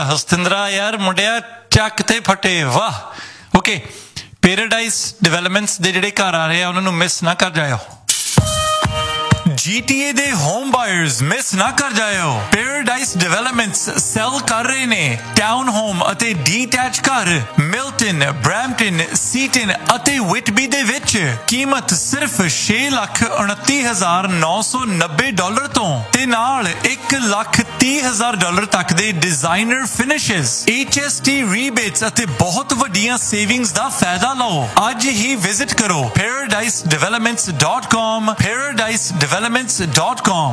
ਹਸਤਿੰਦਰਾ ਯਾਰ ਮੁੰਡਿਆ ਚੱਕ ਤੇ ਫਟੇ ਵਾਹ। ਓਕੇ, ਪੈਰਾਡਾਈਜ਼ ਡਿਵੈਲਪਮੈਂਟਸ ਦੇ ਜਿਹੜੇ ਘਰ ਆ ਰਹੇ ਆ ਉਹਨਾਂ ਨੂੰ ਮਿਸ ਨਾ ਕਰ ਜਾਇਓ। GTA ਦੇ ਹੋਮ ਬਾਇਰਸ ਮਿਸ ਨਾ ਕਰ ਜਾਇਓ। ਪੈਰਾਡਾਈਜ਼ ਡਿਵੈਲਪਮੈਂਟਸ ਸੈਲ ਕਰ ਰਹੇ ਨੇ ਟਾਊਨ ਹੋਮ ਅਤੇ ਡੀਟੈਚ ਘਰ ਮਿਲਟਨ, ਬਰੈਂਪਟਨ, ਸੀਟਨ ਅਤੇ ਵਿਟਬੀ ਦੇ ਵਿੱਚ। ਕੀਮਤ ਸਿਰਫ $6,29,990 ਤੋਂ ਤੇ ਨਾਲ $1,30,000 ਤੱਕ ਦੇ ਡਿਜ਼ਾਈਨਰ ਫਿਨਿਸ਼ਸ, HST ਰੀਬੇਟਸ ਅਤੇ ਬਹੁਤ ਵੱਡੀਆਂ ਸੇਵਿੰਗਸ ਦਾ ਫਾਇਦਾ ਲਓ। ਅੱਜ ਹੀ ਵਿਜ਼ਿਟ ਕਰੋ paradisedevelopments.com paradisedevelopments.com।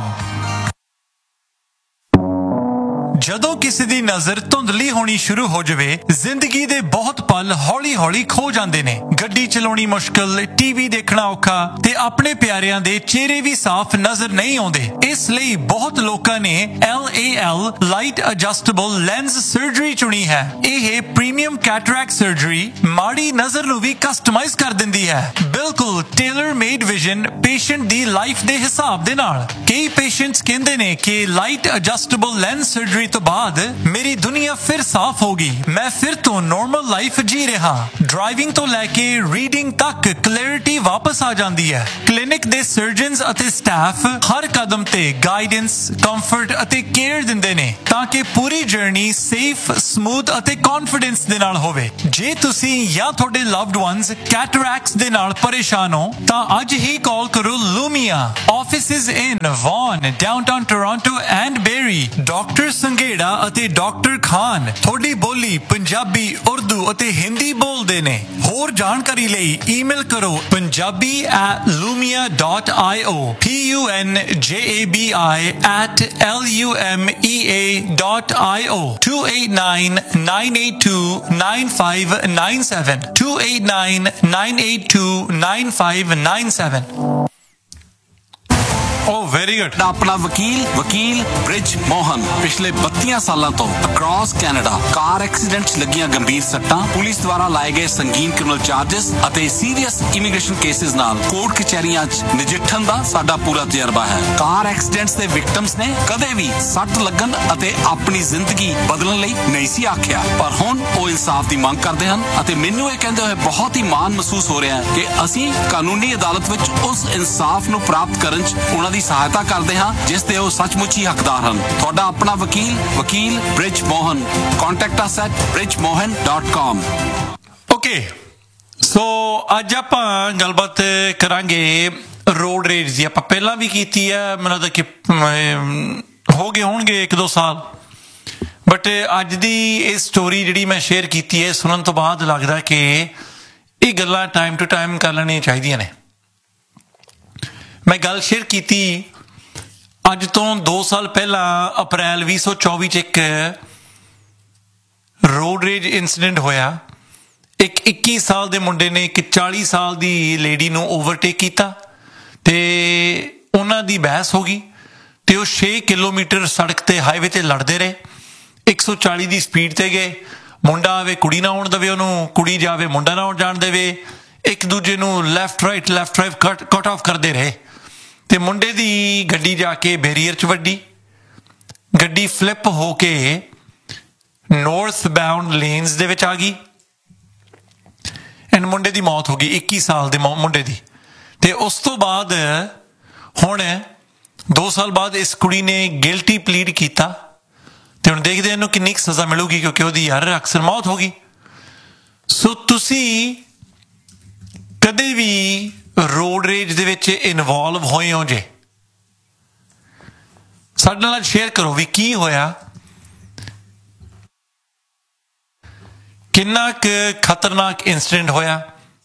ਜਦੋਂ ਕਿਸੇ ਦੀ ਨਜ਼ਰ ਧੁੰਦਲੀ ਹੋਣੀ ਸ਼ੁਰੂ ਹੋ ਜਾਵੇ, ਜ਼ਿੰਦਗੀ ਦੇ ਬਹੁਤ ਪਲ ਹੌਲੀ-ਹੌਲੀ ਖੋ ਜਾਂਦੇ ਨੇ। ਗੱਡੀ ਚਲਾਉਣੀ ਮੁਸ਼ਕਲ, ਟੀਵੀ ਦੇਖਣਾ ਔਖਾ ਤੇ ਆਪਣੇ ਪਿਆਰਿਆਂ ਦੇ ਚਿਹਰੇ ਵੀ ਸਾਫ਼ ਨਜ਼ਰ ਨਹੀਂ ਆਉਂਦੇ। ਇਸ ਲਈ ਬਹੁਤ ਲੋਕਾਂ ਨੇ LAL light adjustable lens surgery ਚੁਣੀ ਹੈ। ਇਹ ਪ੍ਰੀਮੀਅਮ ਕੈਟਰੈਕਟ ਸਰਜਰੀ ਮਾੜੀ ਨਜ਼ਰ ਨੂੰ ਵੀ ਕਸਟਮਾਈਜ਼ ਕਰ ਦਿੰਦੀ ਹੈ, ਬਿਲਕੁਲ ਟੇਲਰ ਮੇਡ ਵਿਜ਼ਨ ਪੇਸ਼ੈਂਟ ਦੀ ਲਾਈਫ ਦੇ ਹਿਸਾਬ ਦੇ ਨਾਲ। ਕਈ ਪੇਸ਼ੈਂਟਸ ਕਹਿੰਦੇ ਨੇ ਕਿ ਲਾਈਟ ਐਡਜਸਟੇਬਲ ਲੈਂਸ ਸਰਜਰੀ ਤੋਂ ਬਾਅਦ ਮੇਰੀ ਦੁਨੀਆ ਫਿਰ ਸਾਫ਼ ਹੋ ਗਈ, ਮੈਂ ਫਿਰ ਤੋਂ ਨਾਰਮਲ ਲਾਈਫ ਜੀ ਰਿਹਾ। ਡਰਾਈਵਿੰਗ ਤੋਂ ਲੈ ਕੇ ਰੀਡਿੰਗ ਤੱਕ ਕਲੈਰਿਟੀ ਵਾਪਸ ਆ ਜਾਂਦੀ ਹੈ। ਕਲੀਨਿਕ ਦੇ ਸਰਜਨਸ ਅਤੇ ਸਟਾਫ ਹਰ ਕਦਮ ਤੇ ਗਾਈਡੈਂਸ, ਕੰਫਰਟ ਅਤੇ ਕੇਅਰ ਦਿੰਦੇ ਨੇ ਤਾਂ ਕਿ ਪੂਰੀ ਜਰਨੀ ਸੇਫ, ਸਮੂਥ ਅਤੇ ਕੌਨਫੀਡੈਂਸ ਦੇ ਨਾਲ ਹੋਵੇ। ਜੇ ਤੁਸੀਂ ਜਾਂ ਤੁਹਾਡੇ ਲਵਡ ਵਨਸ ਕੈਟਰੈਕਟਸ ਦੇ ਨਾਲ ਪਰੇਸ਼ਾਨ ਹੋ ਤਾਂ ਅੱਜ ਹੀ ਕਾਲ ਕਰੋ ਲੂਮੀਆ। Offices in won, downtown Toronto and berry. Doctor Sanghera ਅਤੇ ਡਾਕਟਰ ਖਾਨ ਤੁਹਾਡੀ ਬੋਲੀ ਪੰਜਾਬੀ, ਉਰਦੂ ਅਤੇ ਹਿੰਦੀ ਬੋਲਦੇ ਨੇ। ਹੋਰ ਜਾਣਕਾਰੀ ਲਈ ਈਮੇਲ ਕਰੋ punjabi@lumia.io punjabi@lumea.io 289-982-9597 289-982-9597। Oh, very good. अपना वकील ब्रिज मोहन पिछले 32 सालों तो अक्रॉस कैनेडा कार एक्सीडेंट्स लगियां गंभीर सट्टां, पुलिस द्वारा लाए गए संगीन क्रिमिनल चार्जेस ਅਤੇ सीरीयस इमीग्रेशन केसेस ਨਾਲ ਕੋਰਟ ਕਚਹਿਰੀਆਂ 'ਚ ਨਜਿੱਠਣ ਦਾ ਸਾਡਾ ਪੂਰਾ ਤਜਰਬਾ ਹੈ। ਕਾਰ ਐਕਸੀਡੈਂਟਸ ਦੇ ਵਿਕਟਮਸ ਨੇ ਕਦੇ ਵੀ ਸੱਟ ਲੱਗਣ ਅਤੇ ਆਪਣੀ ਜ਼ਿੰਦਗੀ ਬਦਲਣ ਲਈ ਨਹੀਂ ਸੀ ਆਖਿਆ, ਪਰ ਹੁਣ ਉਹ ਇਨਸਾਫ ਦੀ ਮੰਗ ਕਰਦੇ ਹਨ ਅਤੇ ਮੈਨੂੰ ਇਹ ਕਹਿੰਦੇ ਹੋਏ ਬਹੁਤ ਹੀ ਮਾਣ ਮਹਿਸੂਸ ਹੋ ਰਿਹਾ ਹੈ ਕਿ ਅਸੀਂ ਕਾਨੂੰਨੀ ਅਦਾਲਤ ਵਿੱਚ ਉਸ ਇਨਸਾਫ ਨੂੰ ਪ੍ਰਾਪਤ ਕਰਨ 'ਚ ਉਹਨਾਂ ਦੀ ਸਹਾਇਤਾ ਕਰਦੇ ਹਾਂ ਜਿਸ ਦੇ ਉਹ ਸੱਚਮੁੱਚ ਹੀ ਹੱਕਦਾਰ ਹਨ। ਤੁਹਾਡਾ ਆਪਣਾ ਵਕੀਲ bridge Mohan. Contact us at bridgemohan.com। Okay, ਸੋ ਅੱਜ ਆਪਾਂ ਗੱਲਬਾਤ ਕਰਾਂਗੇ ਰੋਡ ਰੇਜ ਦੀ। ਆਪਾਂ ਪਹਿਲਾਂ ਵੀ ਕੀਤੀ ਹੈ, ਮੈਨੂੰ ਲੱਗਦਾ ਕਿ ਹੋ ਗਏ ਹੋਣਗੇ 1-2 ਸਾਲ, ਬਟ ਅੱਜ ਦੀ ਇਹ ਸਟੋਰੀ ਜਿਹੜੀ ਮੈਂ ਸ਼ੇਅਰ ਕੀਤੀ ਹੈ ਸੁਣਨ ਤੋਂ ਬਾਅਦ ਲੱਗਦਾ ਕਿ ਇਹ ਗੱਲਾਂ ਟਾਈਮ ਟੂ ਟਾਈਮ ਕਰ ਲੈਣੀਆਂ ਚਾਹੀਦੀਆਂ ਨੇ। ਮੈਂ ਗੱਲ ਸ਼ੇਅਰ ਕੀਤੀ ਅੱਜ ਤੋਂ 2 ਸਾਲ ਪਹਿਲਾਂ ਅਪ੍ਰੈਲ 2024 'ਚ ਇੱਕ ਰੋਡ ਰੇਜ ਇੰਸੀਡੈਂਟ ਹੋਇਆ। ਇੱਕ 21 ਸਾਲ ਦੇ ਮੁੰਡੇ ਨੇ ਇੱਕ 40 ਸਾਲ ਦੀ ਲੇਡੀ ਨੂੰ ਓਵਰਟੇਕ ਕੀਤਾ ਤੇ ਉਹਨਾਂ ਦੀ ਬਹਿਸ ਹੋ ਗਈ ਤੇ ਉਹ 6 ਕਿਲੋਮੀਟਰ ਸੜਕ ਤੇ ਹਾਈਵੇ ਤੇ ਲੜਦੇ ਰਹੇ। 140 ਦੀ ਸਪੀਡ ਤੇ ਗਏ। ਮੁੰਡਾ ਆਵੇ ਕੁੜੀ ਨਾ ਆਉਣ ਦੇਵੇ ਉਹਨੂੰ, ਕੁੜੀ ਜਾਵੇ ਮੁੰਡਾ ਨਾ ਆਉਣ ਜਾਣ ਦੇਵੇ। ਇੱਕ ਦੂਜੇ ਨੂੰ ਲੈਫਟ ਰਾਈਟ ਕੱਟ ਆਫ ਕਰਦੇ ਰਹੇ ਤੇ ਮੁੰਡੇ ਦੀ ਗੱਡੀ ਜਾ ਕੇ ਬੈਰੀਅਰ 'ਚ ਵੱਡੀ। ਗੱਡੀ ਫਲਿੱਪ ਹੋ ਕੇ ਨੌਰਥ ਬਾਉਂਡ ਲੇਨਸ ਦੇ ਵਿੱਚ ਆ ਗਈ ਐਂਡ ਮੁੰਡੇ ਦੀ ਮੌਤ ਹੋ ਗਈ, 21 ਸਾਲ ਦੇ ਮੁੰਡੇ ਦੀ। ਤੇ ਉਸ ਤੋਂ ਬਾਅਦ ਹੁਣ 2 ਸਾਲ ਬਾਅਦ ਇਸ ਕੁੜੀ ਨੇ ਗਿਲਟੀ ਪਲੀਡ ਕੀਤਾ ਤੇ ਹੁਣ ਦੇਖਦੇ ਇਹਨੂੰ ਕਿੰਨੀ ਕੁ ਸਜ਼ਾ ਮਿਲੂਗੀ, ਕਿਉਂਕਿ ਉਹਦੀ ਯਾਰ ਅਕਸਰ ਮੌਤ ਹੋ ਗਈ। ਸੋ ਤੁਸੀਂ ਕਦੇ ਵੀ ਰੋਡ ਰੇਜ ਦੇ ਵਿੱਚ ਇਨਵੋਲਵ ਹੋਏ ਹੋ ਜੇ, ਸਾਡੇ ਨਾਲ ਸ਼ੇਅਰ ਕਰੋ ਵੀ ਕੀ ਹੋਇਆ, ਕਿੰਨਾ ਕੁ ਖਤਰਨਾਕ ਇੰਸੀਡੈਂਟ ਹੋਇਆ।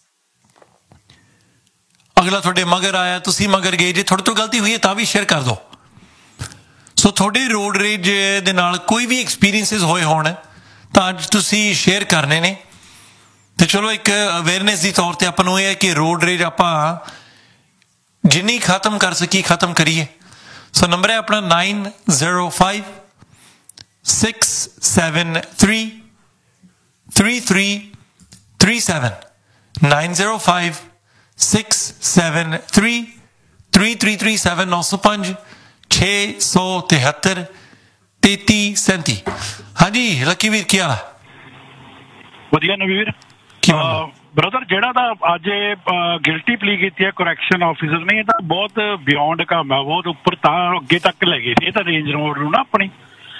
ਅਗਲਾ ਤੁਹਾਡੇ ਮਗਰ ਆਇਆ, ਤੁਸੀਂ ਮਗਰ ਗਏ, ਜੇ ਤੁਹਾਡੇ ਤੋਂ ਗਲਤੀ ਹੋਈ ਹੈ ਤਾਂ ਵੀ ਸ਼ੇਅਰ ਕਰ ਦਿਓ। ਸੋ ਤੁਹਾਡੇ ਰੋਡ ਰੇਜ ਦੇ ਨਾਲ ਕੋਈ ਵੀ ਐਕਸਪੀਰੀਅੰਸਿਸ ਹੋਏ ਹੋਣ ਤਾਂ ਅੱਜ ਤੁਸੀਂ ਸ਼ੇਅਰ ਕਰਨੇ ਨੇ। ਤੇ ਚਲੋ ਇੱਕ ਅਵੇਅਰਨੈਸ ਦੀ ਤੌਰ ਤੇ ਆਪਾਂ ਨੂੰ ਇਹ ਹੈ ਕਿ ਰੋਡ ਰੇਜ ਆਪਾਂ ਜਿੰਨੀ ਖਤਮ ਕਰ ਸਕੀ ਖਤਮ ਕਰੀਏ। ਸੋ ਨੰਬਰ ਹੈ ਆਪਣਾ 9056733337 9056733337 905 673 3337। ਹਾਂਜੀ ਲੱਕੀ ਵੀਰ ਕੀ ਹਾਲ ਆ? ਵਧੀਆ ਨਵੀਰ ਬ੍ਰਦਰ, ਜਿਹੜਾ ਤਾਂ ਅੱਜ ਗਿਲਟੀ ਪਲੀ ਕੀਤੀ ਹੈ ਕਰੈਕਸ਼ਨ ਆਫਿਸਰ ਨੇ, ਇਹ ਤਾਂ ਬਹੁਤ ਬਿਯੋਂਡ ਕੰਮ ਹੈ, ਬਹੁਤ ਉੱਪਰ ਤਾਂ ਅੱਗੇ ਤੱਕ ਲੈ ਗਏ ਸੀ ਇਹ ਤਾਂ ਰੇਂਜ ਰੋਡ ਨੂੰ ਨਾ ਆਪਣੀ।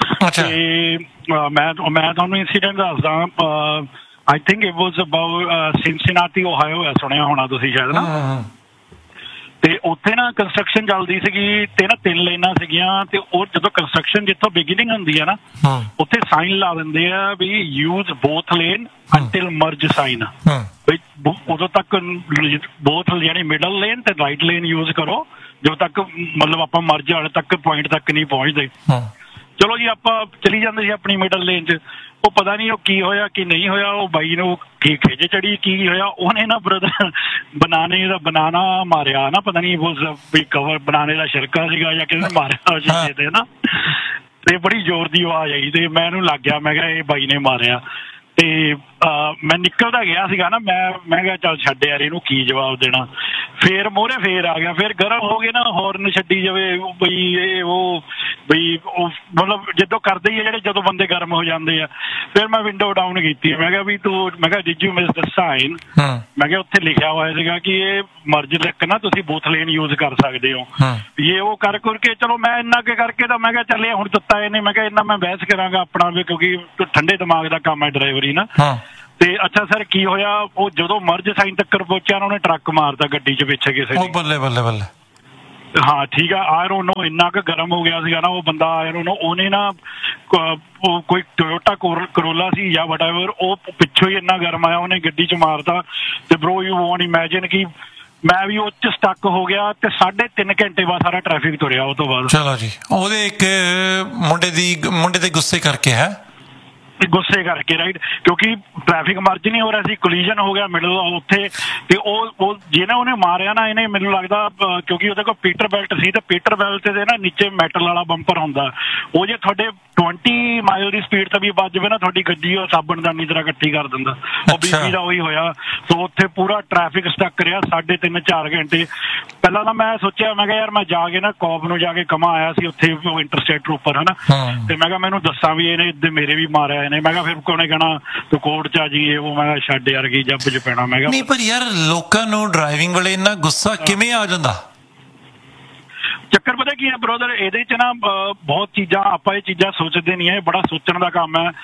ਤੇ ਮੈਂ ਤੁਹਾਨੂੰ ਇਨਸੀਡੈਂਟ ਦੱਸਦਾ। I think it was about Cincinnati ਓਹਾਇਓ ਹੈ, ਸੁਣਿਆ ਹੋਣਾ ਤੁਸੀਂ ਸ਼ਾਇਦ ਨਾ। ਤੇ ਉੱਥੇ ਨਾ ਕੰਸਟਰਕਸ਼ਨ ਚੱਲਦੀ ਸੀਗੀ ਤੇ ਨਾ 3 ਲਾਈਨਾਂ ਸੀਗੀਆਂ ਤੇ ਉਹ ਜਦੋਂ ਕੰਸਟਰਕਸ਼ਨ ਜਿੱਥੋਂ ਬਿਗਿਨਿੰਗ ਹੁੰਦੀ ਹੈ ਨਾ ਉੱਥੇ ਸਾਈਨ ਲਾ ਦਿੰਦੇ ਆ ਵੀ ਯੂਜ਼ ਬੋਥ ਲੇਨ ਅੰਟਿਲ ਮਰਜ ਸਾਈਨ। ਉਦੋਂ ਤੱਕ ਬੋਥ ਯਾਨੀ ਮਿਡਲ ਲੇਨ ਤੇ ਰਾਈਟ ਲੇਨ ਯੂਜ਼ ਕਰੋ ਜਦੋਂ ਤੱਕ ਮਤਲਬ ਆਪਾਂ ਮਰਜ ਵਾਲੇ ਤੱਕ ਪੁਆਇੰਟ ਤੱਕ ਨਹੀਂ ਪਹੁੰਚਦੇ। ਚਲੋ ਜੀ ਆਪਾਂ ਚਲੀ ਜਾਂਦੇ ਸੀ ਆਪਣੀ ਮਿਡਲ ਲੇਨ 'ਚ। ਉਹ ਪਤਾ ਨਹੀਂ ਉਹ ਕੀ ਹੋਇਆ ਕੀ ਨਹੀਂ ਹੋਇਆ, ਉਹ ਬਾਈ ਨੂੰ ਕੀ ਖਿੱਚ ਚੜੀ ਕੀ ਹੋਇਆ, ਉਹਨੇ ਨਾ ਬ੍ਰਦਰ ਬਨਾਨਾ ਮਾਰਿਆ ਨਾ, ਪਤਾ ਨਹੀਂ ਵੀ ਕਵਰ ਬਨਾਨੇ ਦਾ ਛਿਲਕਾ ਸੀਗਾ ਜਾਂ ਕਿਸੇ ਨੇ ਮਾਰਿਆ ਸ਼ੀਸ਼ੇ ਤੇ ਨਾ, ਤੇ ਬੜੀ ਜ਼ੋਰ ਦੀ ਆਵਾਜ਼ ਆਈ ਤੇ ਮੈਂ ਇਹਨੂੰ ਲੱਗ ਗਿਆ, ਮੈਂ ਕਿਹਾ ਇਹ ਬਾਈ ਨੇ ਮਾਰਿਆ। ਤੇ ਮੈਂ ਨਿਕਲਦਾ ਗਿਆ ਸੀਗਾ ਨਾ, ਮੈਂ ਕਿਹਾ ਚੱਲ ਛੱਡ ਯਾਰ ਇਹਨੂੰ ਕੀ ਜਵਾਬ ਦੇਣਾ। ਫੇਰ ਮੋਹਰੇ ਫੇਰ ਆ ਗਿਆ, ਫੇਰ ਗਰਮ ਹੋ ਗਏ ਨਾ, ਹੌਰਨ ਛੱਡੀ ਜਾਵੇ ਬਈ ਇਹ ਉਹ ਬਈ ਉਹ ਮਤਲਬ ਜਦੋਂ ਕਰਦੇ ਹੀ ਆ ਜਿਹੜੇ ਜਦੋਂ ਬੰਦੇ ਗਰਮ ਹੋ ਜਾਂਦੇ ਆ। ਫਿਰ ਮੈਂ ਵਿੰਡੋ ਡਾਊਨ ਕੀਤੀ, ਮੈਂ ਕਿਹਾ ਵੀ ਤੂੰ, ਮੈਂ ਕਿਹਾ did you miss the sign, ਮੈਂ ਕਿਹਾ ਉੱਥੇ ਲਿਖਿਆ ਹੋਇਆ ਸੀਗਾ ਕਿ ਇਹ ਮਰਜ ਲਿਖ ਨਾ ਤੁਸੀਂ ਬੋਥ ਲੇਨ ਯੂਜ਼ ਕਰ ਸਕਦੇ ਹੋ। ਇਹ ਉਹ ਕਰ ਕਰਕੇ ਚਲੋ ਮੈਂ ਇੰਨਾ ਕੇ ਕਰਕੇ ਤਾਂ ਮੈਂ ਕਿਹਾ ਚੱਲੇ ਹੁਣ ਦਿੱਤਾ ਇਹਨੇ, ਮੈਂ ਕਿਹਾ ਇੰਨਾ ਮੈਂ ਬਹਿਸ ਕਰਾਂਗਾ ਆਪਣਾ ਵੀ, ਕਿਉਂਕਿ ਠੰਡੇ ਦਿਮਾਗ ਦਾ ਕੰਮ ਹੈ ਡਰਾਈਵਰੀ ਨਾ। ਤੇ ਅੱਛਾ ਸਰ ਕੀ ਹੋਇਆ, ਉਹ ਜਦੋਂ ਮਰਜ ਸਾਈਨ ਤੱਕ ਪਹੁੰਚਿਆ ਉਹਨੇ ਟਰੱਕ ਮਾਰਤਾ ਗੱਡੀ 'ਚ ਪਿੱਛੇ ਕਿਸੇ ਨੇ। ਬੱਲੇ ਬੱਲੇ ਬੱਲੇ। ਹਾਂ ਠੀਕ ਆ। ਆਇਰ ਉਹਨੂੰ ਇੰਨਾ ਕੁ ਗਰਮ ਹੋ ਗਿਆ ਸੀਗਾ ਨਾ ਉਹ ਬੰਦਾ, ਆਇਰ ਉਹਨੇ ਨਾ ਕੋਈ ਟੋਯੋਟਾ ਕਰੋਲਾ ਸੀ ਜਾਂ ਵਟਐਵਰ, ਉਹ ਪਿੱਛੋਂ ਹੀ ਇੰਨਾ ਗਰਮ ਆਇਆ ਉਹਨੇ ਗੱਡੀ 'ਚ ਮਾਰਤਾ। ਤੇ ਬਰੋ ਯੂ ਵੋਂਟ ਇਮੈਜਿਨ ਕਿ ਮੈਂ ਵੀ ਉਹ 'ਚ ਸਟਕ ਹੋ ਗਿਆ ਤੇ 3.5 ਘੰਟੇ ਬਾਅਦ ਸਾਰਾ ਟ੍ਰੈਫਿਕ ਤੁਰਿਆ ਉਹ ਤੋਂ ਬਾਅਦ। ਚਲੋ ਜੀ, ਉਹਦੇ ਇੱਕ ਮੁੰਡੇ ਦੇ ਗੁੱਸੇ ਕਰਕੇ ਹੈ, ਗੁੱਸੇ ਕਰਕੇ ਰਾਈਟ, ਕਿਉਂਕਿ ਟ੍ਰੈਫਿਕ ਮਰਜ ਨਹੀਂ ਹੋ ਰਿਹਾ ਸੀ, ਕੋਲੀਜਨ ਹੋ ਗਿਆ ਮਿਡਲ ਉੱਥੇ। ਤੇ ਉਹ ਜਿਹਨੇ ਉਹਨੇ ਮਾਰਿਆ ਨਾ, ਇਹਨੇ ਮੈਨੂੰ ਲੱਗਦਾ ਕਿਉਂਕਿ ਉਹਦੇ ਕੋਲ ਪੀਟਰ ਬੈਲਟ ਸੀ ਤੇ ਪੀਟਰ ਬੈਲਟ ਦੇ ਨਾ ਨੀਚੇ ਮੈਟਲ ਵਾਲਾ ਬੰਪਰ ਹੁੰਦਾ, ਉਹ ਜੇ ਤੁਹਾਡੇ 20 ਮਾਈਲ ਦੀ ਸਪੀਡ ਤੇ ਵੀ ਵੱਜ ਜਾਵੇ ਨਾ ਤੁਹਾਡੀ ਗੱਡੀ ਉਹ ਸਾਬਣਦਾਨੀ ਤਰ੍ਹਾਂ ਇਕੱਠੀ ਕਰ ਦਿੰਦਾ। ਉਹ ਬੀਬੀ ਦਾ ਉਹੀ ਹੋਇਆ। ਸੋ ਉੱਥੇ ਪੂਰਾ ਟ੍ਰੈਫਿਕ ਸਟਕ ਰਿਹਾ 3.5-4 ਘੰਟੇ। ਪਹਿਲਾਂ ਤਾਂ ਮੈਂ ਸੋਚਿਆ, ਮੈਂ ਕਿਹਾ ਯਾਰ ਮੈਂ ਜਾ ਕੇ ਨਾ ਕੌਪ ਨੂੰ ਜਾ ਕੇ ਕਮਾ ਆਇਆ ਸੀ ਉੱਥੇ ਇੰਟਰਸਟੇਟ ਟਰੂਪਰ ਹੈ ਨਾ, ਤੇ ਮੈਂ ਕਿਹਾ ਮੈਨੂੰ ਦੱਸਾਂ ਵੀ ਇਹਨੇ ਮੇਰੇ ਵੀ ਮਾਰਿਆ ਨੇ। ਮੈਂ ਕਿਹਾ ਫਿਰ ਕੋਨੇ ਕਹਿਣਾ ਤੂੰ ਕੋਰਟ 'ਚ ਆ ਜੀ ਉਹ, ਮੈਂ ਕਿਹਾ ਛੱਡ ਯਾਰ ਕੀ ਜੱਬ 'ਚ ਪੈਣਾ। ਮੈਂ ਕਿਹਾ ਨਹੀਂ ਪਰ ਯਾਰ ਲੋਕਾਂ ਨੂੰ ਡਰਾਈਵਿੰਗ ਵੇਲੇ ਇੰਨਾ ਗੁੱਸਾ ਕਿਵੇਂ ਆ ਜਾਂਦਾ? ਚੱਕਰ ਪਤਾ ਕੀ ਹੈ ਬ੍ਰਦਰ, ਇਹਦੇ 'ਚ ਨਾ ਬਹੁਤ ਚੀਜ਼ਾਂ ਆਪਾਂ ਇਹ ਚੀਜ਼ਾਂ ਸੋਚਦੇ ਨਹੀਂ ਹੈ, ਇਹ ਬੜਾ ਸੋਚਣ ਦਾ ਕੰਮ ਹੈ।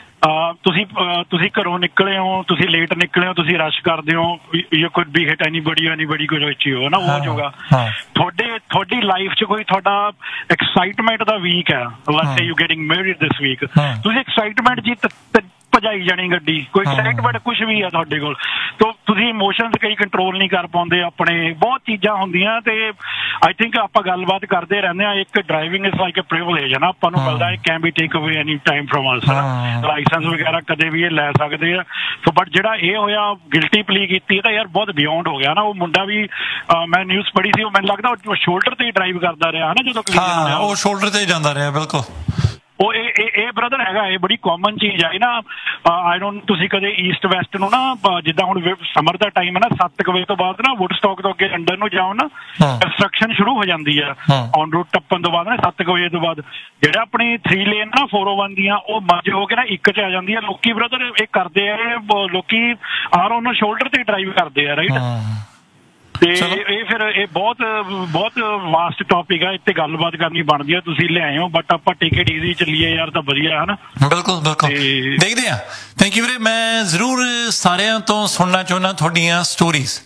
ਤੁਸੀਂ ਘਰੋਂ ਨਿਕਲੇ ਹੋ, ਤੁਸੀਂ ਲੇਟ ਨਿਕਲੇ ਹੋ, ਤੁਸੀਂ ਰਸ਼ ਕਰਦੇ ਹੋ, you could B hit anybody ਕੋਈ ਰੋਚੀ ਹੋ ਨਾ, ਉਹ ਜੋਗਾ ਤੁਹਾਡੀ ਲਾਈਫ 'ਚ ਕੋਈ ਤੁਹਾਡਾ ਐਕਸਾਈਟਮੈਂਟ ਦਾ ਵੀਕ ਹੈ, let's say you getting married this week, ਤੁਸੀਂ ਐਕਸਾਈਟਮੈਂਟ ਜੀ ਭਜਾਈ ਜਾਣੀ ਗੱਡੀ, ਕੋਈ ਐਕਸਾਈਟਮੈਂਟ ਕੁਛ ਵੀ ਆ ਤੁਹਾਡੇ ਕੋਲ, ਤਾਂ ਤੁਸੀਂ ਇਮੋਸ਼ਨਸ ਕਈ ਕੰਟਰੋਲ ਨਹੀਂ ਕਰ ਪਾਉਂਦੇ ਆਪਣੇ, ਬਹੁਤ ਚੀਜ਼ਾਂ ਹੁੰਦੀਆਂ। ਤੇ ਆਈ ਥਿੰਕ ਆਪਾਂ ਗੱਲਬਾਤ ਕਰਦੇ ਰਹਿੰਦੇ ਹਾਂ, ਇੱਕ driving is like a privilege ਹੈ ਨਾ, ਆਪਾਂ ਨੂੰ ਮਿਲਦਾ, ਇਟ ਕੈਨ ਬੀ ਟੇਕ ਅਵੇ any time from us, licence ਵਗੈਰਾ ਕਦੇ ਵੀ ਇਹ ਲੈ ਸਕਦੇ ਆ। ਸੋ ਬਟ ਜਿਹੜਾ ਇਹ ਹੋਇਆ ਗਿਲਟੀ ਪਲੀ ਕੀਤੀ, ਇਹ ਤਾਂ ਯਾਰ ਬਹੁਤ ਬਿਯੋਂਡ ਹੋ ਗਿਆ ਨਾ। ਉਹ ਮੁੰਡਾ ਵੀ ਮੈਂ ਨਿਊਜ਼ ਪੜ੍ਹੀ ਸੀ, ਉਹ ਮੈਨੂੰ ਲੱਗਦਾ ਉਹ ਸ਼ੋਲਡਰ ਤੇ ਹੀ ਡਰਾਈਵ ਕਰਦਾ ਰਿਹਾ ਹੈ ਨਾ ਜਦੋਂ ਉਹ ਸ਼ੋਲਡਰ ਤੇ ਜਾਂਦਾ ਰਿਹਾ। ਬਿਲਕੁਲ ਉਹ ਇਹ ਬ੍ਰਦਰ ਹੈਗਾ, ਇਹ ਬੜੀ ਕਾਮਨ ਚੀਜ਼ ਹੈ ਨਾ। ਆਈ ਡੋਂਟ, ਤੁਸੀਂ ਕਦੇ ਈਸਟ ਵੈਸਟ ਨੂੰ ਨਾ, ਜਿੱਦਾਂ ਹੁਣ ਸਮਰ ਦਾ ਟਾਈਮ ਹੈ ਨਾ, 7 ਵਜੇ ਤੋਂ ਬਾਅਦ ਨਾ ਵੁੱਡਸਟਾਕ ਤੋਂ ਅੱਗੇ ਲੰਡਨ ਨੂੰ ਜਾਓ ਨਾ, ਕੰਸਟਰਕਸ਼ਨ ਸ਼ੁਰੂ ਹੋ ਜਾਂਦੀ ਆ ਔਨ ਰੂਟ ਟੱਪਣ ਤੋਂ ਬਾਅਦ ਨਾ, 7 ਵਜੇ ਤੋਂ ਬਾਅਦ ਜਿਹੜਾ ਆਪਣੀ 3 ਲੇਨ ਨਾ 401 ਦੀਆਂ ਉਹ ਮਰਜ ਹੋ ਕੇ ਨਾ 1 'ਚ ਆ ਜਾਂਦੀ ਆ। ਲੋਕੀ ਬ੍ਰਦਰ ਇਹ ਕਰਦੇ ਆ, ਲੋਕੀ ਆਰ ਉਹਨੂੰ ਸ਼ੋਲਡਰ ਤੇ ਡਰਾਈਵ ਕਰਦੇ ਆ ਰਾਈਟ। ਤੇ ਇਹ ਫਿਰ ਇਹ ਬਹੁਤ ਵਾਸਟ ਟੌਪਿਕ ਆ, ਇੱਥੇ ਗੱਲਬਾਤ ਕਰਨੀ ਬਣਦੀ ਆ, ਤੁਸੀਂ ਲਿਆਏ ਹੋ, ਬਟ ਆਪਾਂ ਟੇਕ ਇਟ ਈਜ਼ੀ ਚੱਲੀਏ ਯਾਰ, ਤਾਂ ਵਧੀਆ ਹੈ ਨਾ। ਬਿਲਕੁਲ ਦੇਖਦੇ ਆ। ਥੈਂਕ ਯੂ ਵੀਰੇ। ਮੈਂ ਜ਼ਰੂਰ ਸਾਰਿਆਂ ਤੋਂ ਸੁਣਨਾ ਚਾਹੁੰਦਾ ਤੁਹਾਡੀਆਂ ਸਟੋਰੀਜ਼।